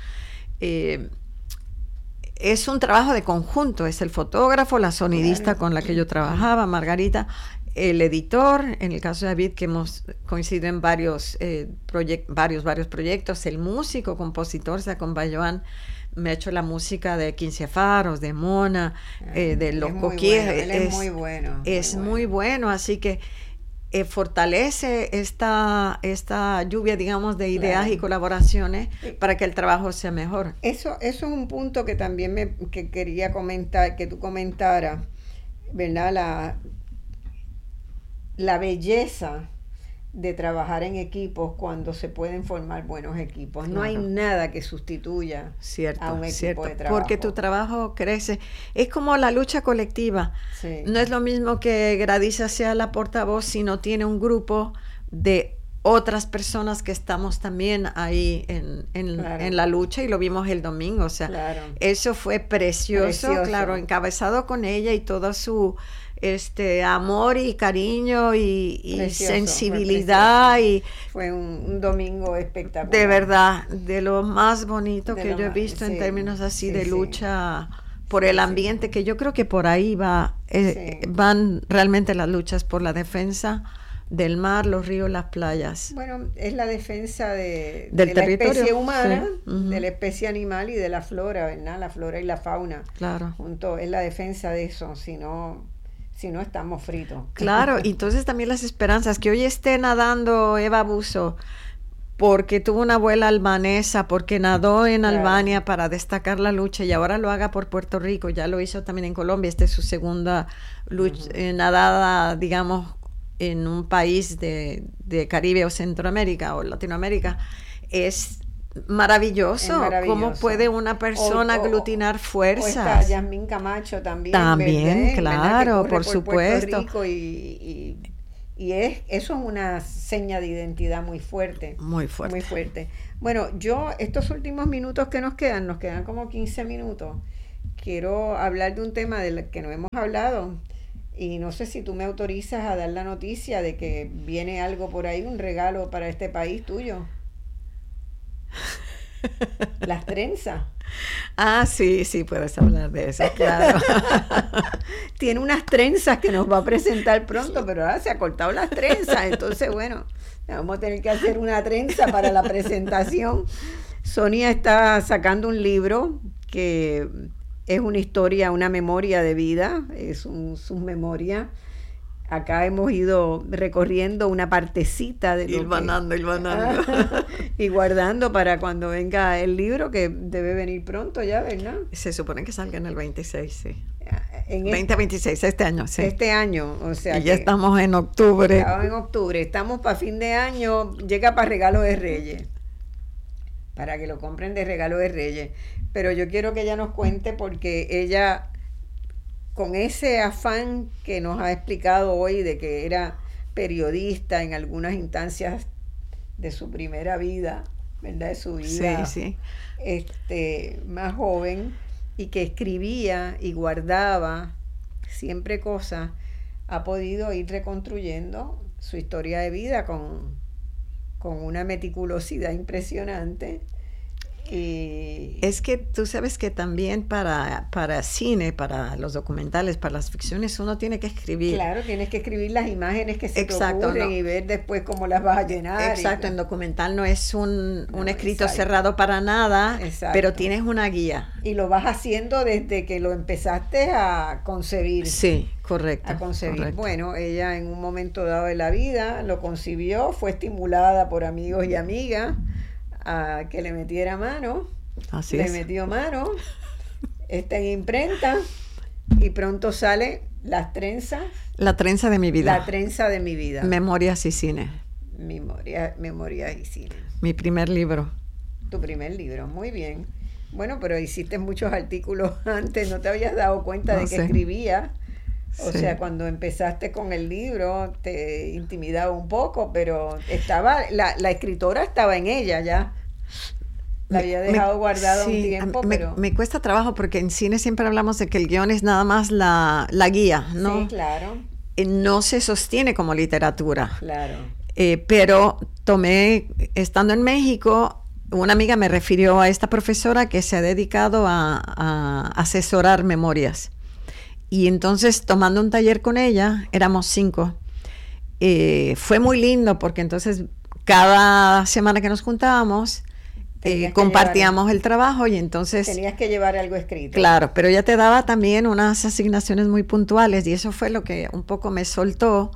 Speaker 1: Es un trabajo de conjunto, es el fotógrafo, la sonidista con la que yo trabajaba, Margarita, el editor, en el caso de David, que hemos coincidido en varios proyectos, el músico, compositor, Sacón Bayoán, me ha hecho la música de 15 Faros, de Mona, de Los Coquíes.
Speaker 2: Él es muy bueno.
Speaker 1: Es muy bueno, así que fortalece esta lluvia, digamos, de ideas y colaboraciones para que el trabajo sea mejor.
Speaker 2: Eso es un punto que también que quería comentar, que tú comentaras, ¿verdad? La belleza de trabajar en equipos cuando se pueden formar buenos equipos. No hay nada que sustituya a un equipo de trabajo.
Speaker 1: Porque tu trabajo crece. Es como la lucha colectiva.
Speaker 2: Sí.
Speaker 1: No es lo mismo que Gradisa sea la portavoz si no tiene un grupo de otras personas que estamos también ahí en la lucha, y lo vimos el domingo. O sea, eso fue precioso, claro, encabezado con ella y todo su amor y cariño y sensibilidad.
Speaker 2: Fue un domingo espectacular.
Speaker 1: De verdad, de lo más bonito que yo he visto en términos así de lucha por el ambiente, que yo creo que por ahí van realmente las luchas por la defensa del mar, los ríos, las playas.
Speaker 2: Bueno, es la defensa de
Speaker 1: la
Speaker 2: especie humana, de la especie animal y de la flora, ¿verdad? La flora y la fauna.
Speaker 1: Claro.
Speaker 2: Es la defensa de eso, si no estamos fritos.
Speaker 1: Claro, y entonces también las esperanzas, que hoy esté nadando Eva Busso porque tuvo una abuela albanesa, porque nadó en
Speaker 2: Claro.
Speaker 1: Albania para destacar la lucha y ahora lo haga por Puerto Rico, ya lo hizo también en Colombia, esta es su segunda lucha, nadada, digamos, en un país de Caribe o Centroamérica o Latinoamérica. Es maravilloso,
Speaker 2: Es maravilloso.
Speaker 1: cómo puede una persona aglutinar
Speaker 2: O está
Speaker 1: fuerzas.
Speaker 2: Yasmín Camacho también.
Speaker 1: También,
Speaker 2: ¿verdad?
Speaker 1: claro,
Speaker 2: Que corre
Speaker 1: por supuesto.
Speaker 2: Puerto Rico y eso es una seña de identidad muy fuerte.
Speaker 1: Muy fuerte.
Speaker 2: Muy fuerte. Bueno, yo estos últimos minutos que nos quedan como 15 minutos, quiero hablar de un tema del que no hemos hablado y no sé si tú me autorizas a dar la noticia de que viene algo por ahí, un regalo para este país tuyo. Las trenzas.
Speaker 1: Ah, sí, puedes hablar de eso, claro.
Speaker 2: Tiene unas trenzas que nos va a presentar pronto, pero ahora se ha cortado las trenzas, entonces bueno, vamos a tener que hacer una trenza para la presentación. Sonia está sacando un libro que es una historia, una memoria de vida, es sus memorias. Acá hemos ido recorriendo una partecita de lo
Speaker 1: Hilvanando.
Speaker 2: y guardando para cuando venga el libro, que debe venir pronto ya, ¿verdad?
Speaker 1: Se supone que salga en el 26, sí.
Speaker 2: En
Speaker 1: 2026, este año, sí.
Speaker 2: este año, o sea
Speaker 1: Y ya
Speaker 2: que
Speaker 1: estamos en octubre.
Speaker 2: estamos en octubre, estamos para fin de año, llega para regalo de Reyes, para que lo compren de regalo de Reyes. Pero yo quiero que ella nos cuente porque ella, con ese afán que nos ha explicado hoy de que era periodista en algunas instancias de su primera vida, ¿verdad? De su vida
Speaker 1: Sí.
Speaker 2: más joven, y que escribía y guardaba siempre cosas, ha podido ir reconstruyendo su historia de vida con una meticulosidad impresionante. Y
Speaker 1: Es que tú sabes que también para cine, para los documentales, para las ficciones, uno tiene que escribir.
Speaker 2: claro, tienes que escribir las imágenes que se
Speaker 1: Exacto,
Speaker 2: te ocurren
Speaker 1: no.
Speaker 2: y ver después cómo las vas a llenar.
Speaker 1: Exacto, en documental no es un escrito
Speaker 2: exacto.
Speaker 1: cerrado para nada,
Speaker 2: Exacto.
Speaker 1: pero tienes una guía.
Speaker 2: Y lo vas haciendo desde que lo empezaste a concebir.
Speaker 1: Sí, correcto.
Speaker 2: A concebir.
Speaker 1: correcto.
Speaker 2: Bueno, ella en un momento dado de la vida lo concibió, fue estimulada por amigos y amigas a que le metiera mano.
Speaker 1: Así
Speaker 2: Le
Speaker 1: es.
Speaker 2: metió mano, está en imprenta y pronto sale Las trenzas,
Speaker 1: La trenza de mi vida.
Speaker 2: la trenza de mi vida.
Speaker 1: Memorias y cine.
Speaker 2: Memorias y cine.
Speaker 1: Mi primer libro.
Speaker 2: Tu primer libro, muy bien. Bueno, pero hiciste muchos artículos antes, no te habías dado cuenta
Speaker 1: No
Speaker 2: de que
Speaker 1: sé.
Speaker 2: escribías. O
Speaker 1: Sí.
Speaker 2: sea, cuando empezaste con el libro te intimidaba un poco, pero la escritora estaba en ella ya. La había dejado guardada un
Speaker 1: sí,
Speaker 2: tiempo,
Speaker 1: me,
Speaker 2: pero...
Speaker 1: me cuesta trabajo porque en cine siempre hablamos de que el guión es nada más la guía, ¿no?
Speaker 2: Sí, claro,
Speaker 1: No se sostiene como literatura.
Speaker 2: claro.
Speaker 1: Pero estando en México, una amiga me refirió a esta profesora que se ha dedicado a asesorar memorias. Y entonces, tomando un taller con ella, éramos 5. Fue muy lindo porque entonces cada semana que nos juntábamos,
Speaker 2: Tenías que
Speaker 1: compartíamos el trabajo y entonces...
Speaker 2: Tenías que llevar algo escrito.
Speaker 1: Claro, pero ella te daba también unas asignaciones muy puntuales y eso fue lo que un poco me soltó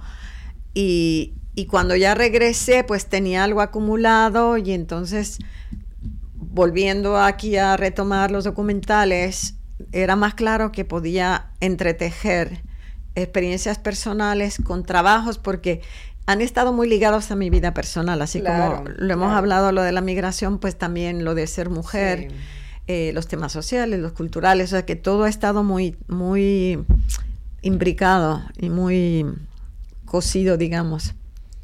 Speaker 1: y cuando ya regresé pues tenía algo acumulado y entonces volviendo aquí a retomar los documentales era más claro que podía entretejer experiencias personales con trabajos porque han estado muy ligados a mi vida personal, así
Speaker 2: Claro,
Speaker 1: como lo hemos
Speaker 2: claro.
Speaker 1: hablado, lo de la migración, pues también lo de ser mujer,
Speaker 2: Sí.
Speaker 1: los temas sociales, los culturales, o sea que todo ha estado muy, muy imbricado y muy cosido, digamos.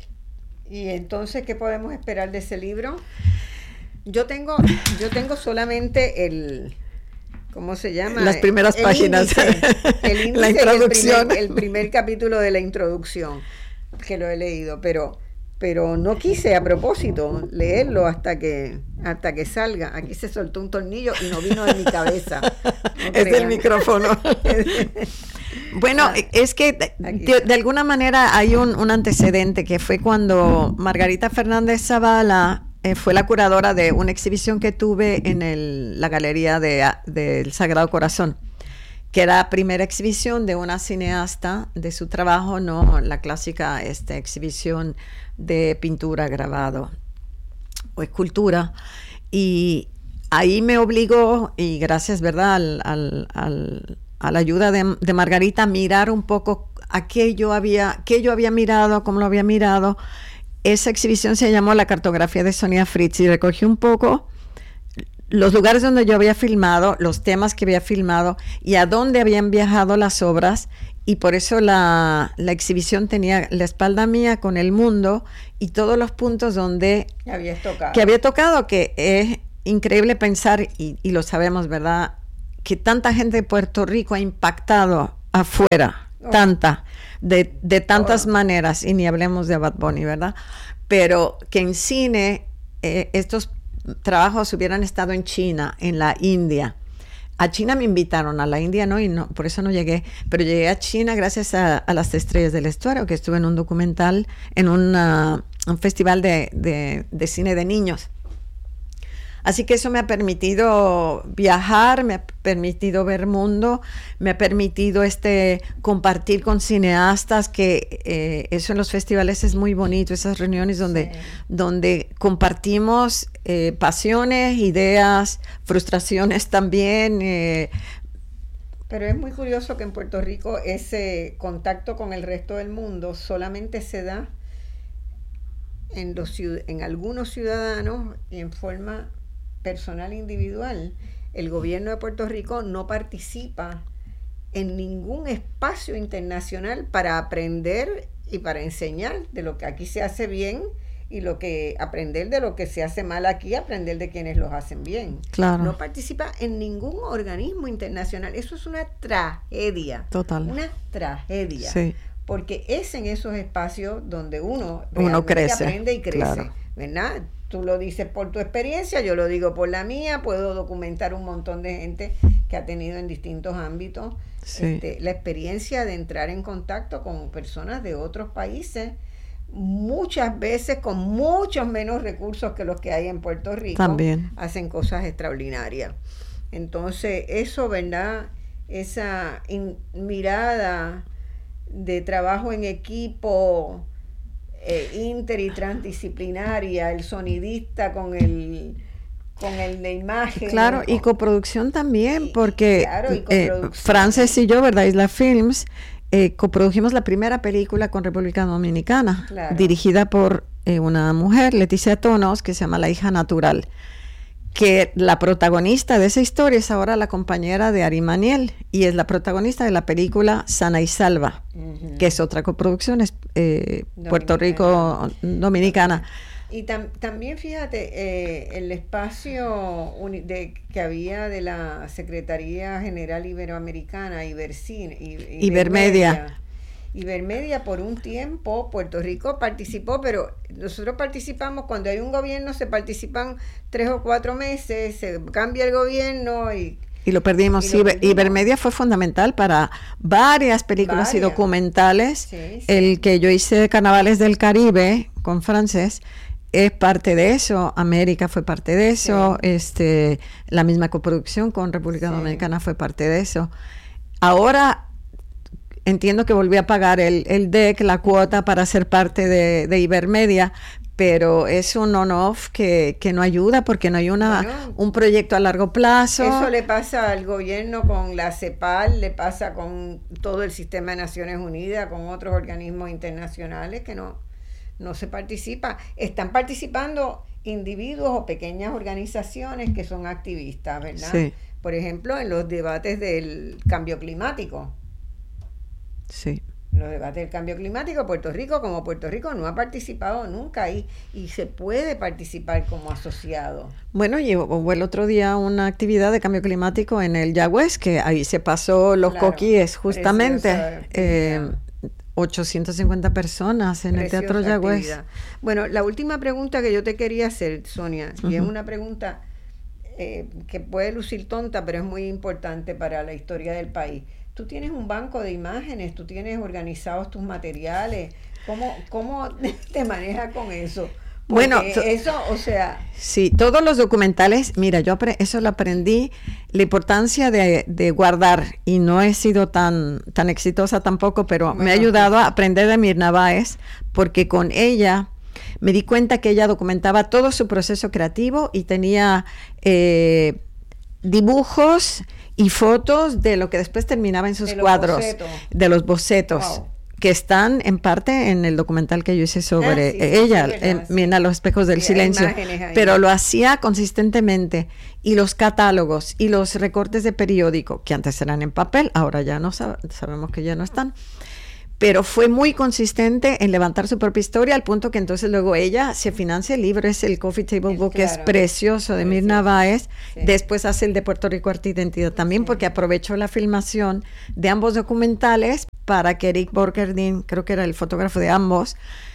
Speaker 2: Y entonces, ¿qué podemos esperar de ese libro? Yo tengo solamente el... ¿Cómo se llama?
Speaker 1: Las primeras
Speaker 2: El
Speaker 1: páginas.
Speaker 2: El índice
Speaker 1: La
Speaker 2: y
Speaker 1: introducción.
Speaker 2: el primer capítulo de la introducción, que lo he leído, pero no quise a propósito leerlo hasta que salga. Aquí se soltó un tornillo y no vino de mi cabeza. No
Speaker 1: Es del
Speaker 2: crean.
Speaker 1: micrófono. Bueno, es que de alguna manera hay un antecedente que fue cuando Margarita Fernández Zavala fue la curadora de una exhibición que tuve en la Galería del Sagrado Corazón, que era la primera exhibición de una cineasta de su trabajo, no la clásica exhibición de pintura, grabado o escultura, y ahí me obligó, y gracias, ¿verdad?, a la ayuda de Margarita, a mirar un poco qué yo había mirado, cómo lo había mirado. Esa exhibición se llamó La cartografía de Sonia Fritz, y recogí un poco los lugares donde yo había filmado, los temas que había filmado y a dónde habían viajado las obras, y por eso la exhibición tenía la espalda mía con el mundo y todos los puntos donde que había tocado, que es increíble pensar, y lo sabemos, ¿verdad?, que tanta gente de Puerto Rico ha impactado afuera, de tantas maneras, y ni hablemos de Bad Bunny, ¿verdad? Pero que en cine estos trabajos hubieran estado en China, en la India. A China me invitaron, a la India no, y no, por eso no llegué, pero llegué a China gracias a Las Estrellas del Estuario, que estuve en un documental, en un festival de cine de niños. Así que eso me ha permitido viajar, me ha permitido ver mundo, me ha permitido compartir con cineastas, que eso en los festivales es muy bonito, esas reuniones donde compartimos pasiones, ideas, frustraciones también.
Speaker 2: Pero es muy curioso que en Puerto Rico ese contacto con el resto del mundo solamente se da en algunos ciudadanos y en forma personal individual. El gobierno de Puerto Rico no participa en ningún espacio internacional para aprender y para enseñar de lo que aquí se hace bien, y aprender de lo que se hace mal aquí, aprender de quienes los hacen bien.
Speaker 1: Claro.
Speaker 2: No participa en ningún organismo internacional. Eso es una tragedia.
Speaker 1: Total.
Speaker 2: Una tragedia.
Speaker 1: Sí.
Speaker 2: Porque es en esos espacios donde uno
Speaker 1: crece,
Speaker 2: aprende y crece,
Speaker 1: claro.
Speaker 2: ¿verdad? Tú lo dices por tu experiencia, yo lo digo por la mía, puedo documentar un montón de gente que ha tenido en distintos ámbitos la experiencia de entrar en contacto con personas de otros países, muchas veces con muchos menos recursos que los que hay en Puerto Rico.
Speaker 1: También
Speaker 2: hacen cosas extraordinarias. Entonces, eso, ¿verdad? Esa mirada de trabajo en equipo, inter y transdisciplinaria, el sonidista con el de imagen.
Speaker 1: Claro, y coproducción también, porque
Speaker 2: coproducción.
Speaker 1: Frances y yo, ¿verdad?, Isla Films, coprodujimos la primera película con República Dominicana,
Speaker 2: claro,
Speaker 1: dirigida por una mujer, Leticia Tonos, que se llama La hija natural, que la protagonista de esa historia es ahora la compañera de Ari Maniel, y es la protagonista de la película Sana y Salva, que es otra coproducción, Puerto Rico Dominicana.
Speaker 2: Y también fíjate, el espacio que había de la Secretaría General Iberoamericana, Ibermedia, por un tiempo Puerto Rico participó, pero nosotros participamos cuando hay un gobierno, se participan 3 o 4 meses, se cambia el gobierno y lo perdimos.
Speaker 1: Ibermedia fue fundamental para varias películas y documentales.
Speaker 2: Sí.
Speaker 1: El que yo hice de Carnavales del Caribe con Frances es parte de eso, América fue parte de eso, la misma coproducción con República Dominicana fue parte de eso. Ahora entiendo que volví a pagar el DEC, la cuota para ser parte de Ibermedia, pero es un on-off que no ayuda, porque no hay un proyecto a largo plazo.
Speaker 2: Eso le pasa al gobierno con la CEPAL, le pasa con todo el sistema de Naciones Unidas, con otros organismos internacionales que no se participa. Están participando individuos o pequeñas organizaciones que son activistas, ¿verdad?
Speaker 1: Sí.
Speaker 2: Por ejemplo, en los debates del cambio climático.
Speaker 1: Sí.
Speaker 2: Los debates del cambio climático, Puerto Rico no ha participado nunca ahí, y se puede participar como asociado.
Speaker 1: Bueno, hubo el otro día una actividad de cambio climático en el Yagüez, que ahí se pasó los coquíes, justamente. 850 personas en el Teatro Yagüez.
Speaker 2: Bueno, la última pregunta que yo te quería hacer, Sonia, y es una pregunta que puede lucir tonta, pero es muy importante para la historia del país. Tú tienes un banco de imágenes, tú tienes organizados tus materiales. ¿Cómo te manejas con eso? Porque
Speaker 1: bueno,
Speaker 2: eso, o sea...
Speaker 1: Sí, todos los documentales, mira, yo eso lo aprendí, la importancia de guardar, y no he sido tan exitosa tampoco, pero me ha ayudado a aprender de Mirna Báez, porque con ella me di cuenta que ella documentaba todo su proceso creativo y tenía dibujos y fotos de lo que después terminaba en sus cuadros, de los bocetos. Wow. Que están en parte en el documental que yo hice sobre ella, Mira los espejos del silencio, pero lo hacía consistentemente, y los catálogos y los recortes de periódico, que antes eran en papel, ahora ya no sabemos que ya no están, pero fue muy consistente en levantar su propia historia, al punto que entonces luego ella se financia el libro, es el Coffee Table Book, que es precioso, de Mirna Báez. Después hace el de Puerto Rico Arte e Identidad también, porque aprovechó la filmación de ambos documentales para que Eric Borgerdin, creo que era el fotógrafo de ambos,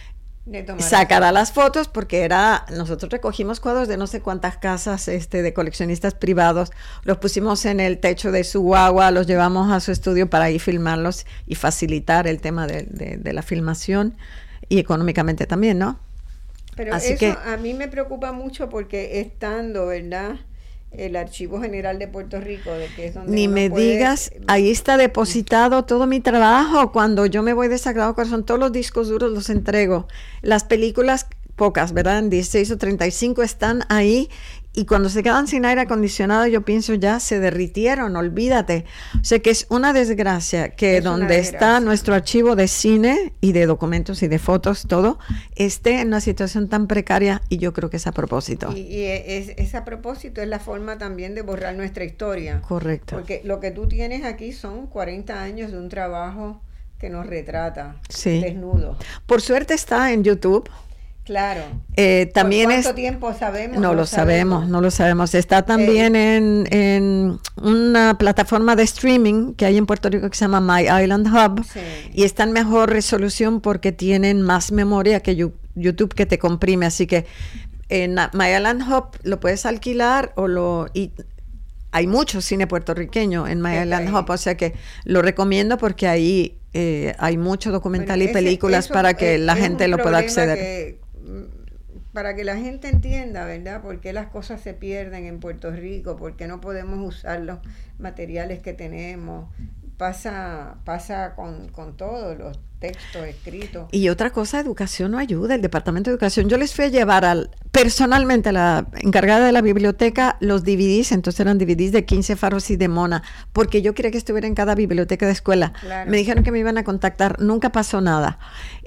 Speaker 1: sacará las fotos, porque nosotros recogimos cuadros de no sé cuántas casas de coleccionistas privados, los pusimos en el techo de su guagua, los llevamos a su estudio para ir filmarlos y facilitar el tema de la filmación, y económicamente también, ¿no?
Speaker 2: Pero así eso que a mí me preocupa mucho, porque estando, ¿verdad?, el Archivo General de Puerto Rico, de que es donde
Speaker 1: ni me digas, ahí está depositado todo mi trabajo. Cuando yo me voy de Sagrado Corazón, todos los discos duros los entrego. Las películas, pocas, ¿verdad? En 16 o 35 están ahí, y cuando se quedan sin aire acondicionado, yo pienso, ya se derritieron, olvídate. O sea que es una desgracia que donde está nuestro archivo de cine y de documentos y de fotos, todo, esté en una situación tan precaria, y yo creo que es a propósito.
Speaker 2: Y es a propósito, es la forma también de borrar nuestra historia.
Speaker 1: Correcto.
Speaker 2: Porque lo que tú tienes aquí son 40 años de un trabajo que nos retrata, desnudo.
Speaker 1: Por suerte está en YouTube.
Speaker 2: Claro.
Speaker 1: También
Speaker 2: ¿Cuánto tiempo sabemos?
Speaker 1: No lo sabemos. Está también en una plataforma de streaming que hay en Puerto Rico que se llama My Island Hub, y está en mejor resolución porque tienen más memoria que YouTube, que te comprime. Así que en My Island Hub lo puedes alquilar y hay mucho cine puertorriqueño en My Island Hub, o sea que lo recomiendo, porque ahí hay mucho documental y películas para que la gente lo pueda acceder.
Speaker 2: Para que la gente entienda, ¿verdad?, por qué las cosas se pierden en Puerto Rico, por qué no podemos usar los materiales que tenemos. Pasa con todos los textos escritos.
Speaker 1: Y otra cosa, educación no ayuda, el Departamento de Educación. Yo les fui a llevar personalmente a la encargada de la biblioteca los DVDs, entonces eran DVDs de 15 faros y de Mona, porque yo quería que estuviera en cada biblioteca de escuela. Claro. Me dijeron que me iban a contactar, nunca pasó nada.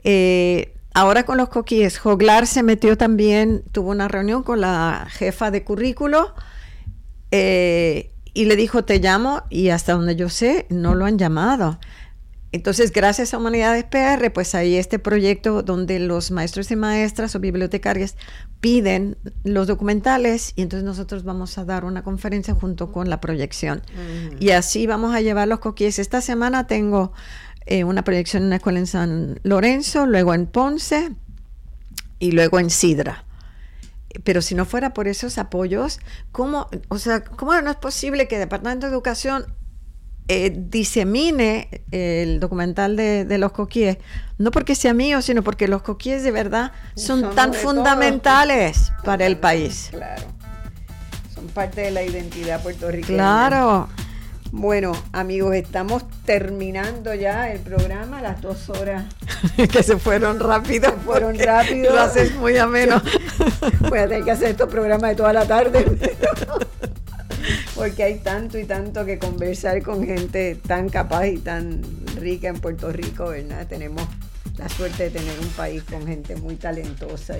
Speaker 1: Ahora con los coquíes, Joglar se metió también, tuvo una reunión con la jefa de currículo, y le dijo, te llamo, y hasta donde yo sé, no lo han llamado. Entonces, gracias a Humanidades PR, pues hay este proyecto donde los maestros y maestras o bibliotecarias piden los documentales, y entonces nosotros vamos a dar una conferencia junto con la proyección. Y así vamos a llevar los coquíes. Esta semana tengo una proyección en una escuela en San Lorenzo, luego en Ponce y luego en Sidra. Pero si no fuera por esos apoyos, ¿cómo no es posible que el Departamento de Educación disemine el documental de los coquíes? No porque sea mío, sino porque los coquíes de verdad son tan fundamentales para el país.
Speaker 2: Claro, son parte de la identidad puertorriqueña.
Speaker 1: Claro.
Speaker 2: Bueno, amigos, estamos terminando ya el programa, las 2 horas.
Speaker 1: Que se fueron rápido.
Speaker 2: Lo
Speaker 1: haces muy ameno.
Speaker 2: Voy a tener que hacer estos programas de toda la tarde. Porque hay tanto y tanto que conversar con gente tan capaz y tan rica en Puerto Rico, ¿verdad? Tenemos la suerte de tener un país con gente muy talentosa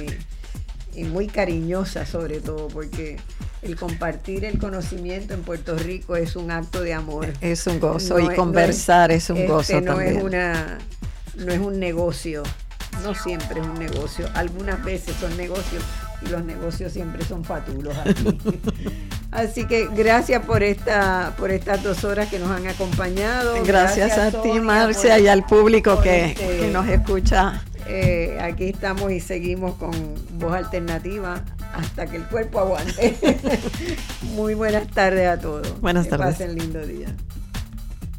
Speaker 2: y muy cariñosa, sobre todo, porque el compartir el conocimiento en Puerto Rico es un acto de amor.
Speaker 1: Es un gozo, y conversar es un gozo también.
Speaker 2: No es un negocio, no siempre es un negocio. Algunas veces son negocios, y los negocios siempre son fatulos aquí. Así que gracias por estas 2 horas que nos han acompañado.
Speaker 1: Gracias a ti, Marcia, y al público que nos escucha.
Speaker 2: Aquí estamos y seguimos con Voz Alternativa hasta que el cuerpo aguante. Muy buenas tardes a todos.
Speaker 1: Buenas tardes.
Speaker 2: Que pasen lindo día.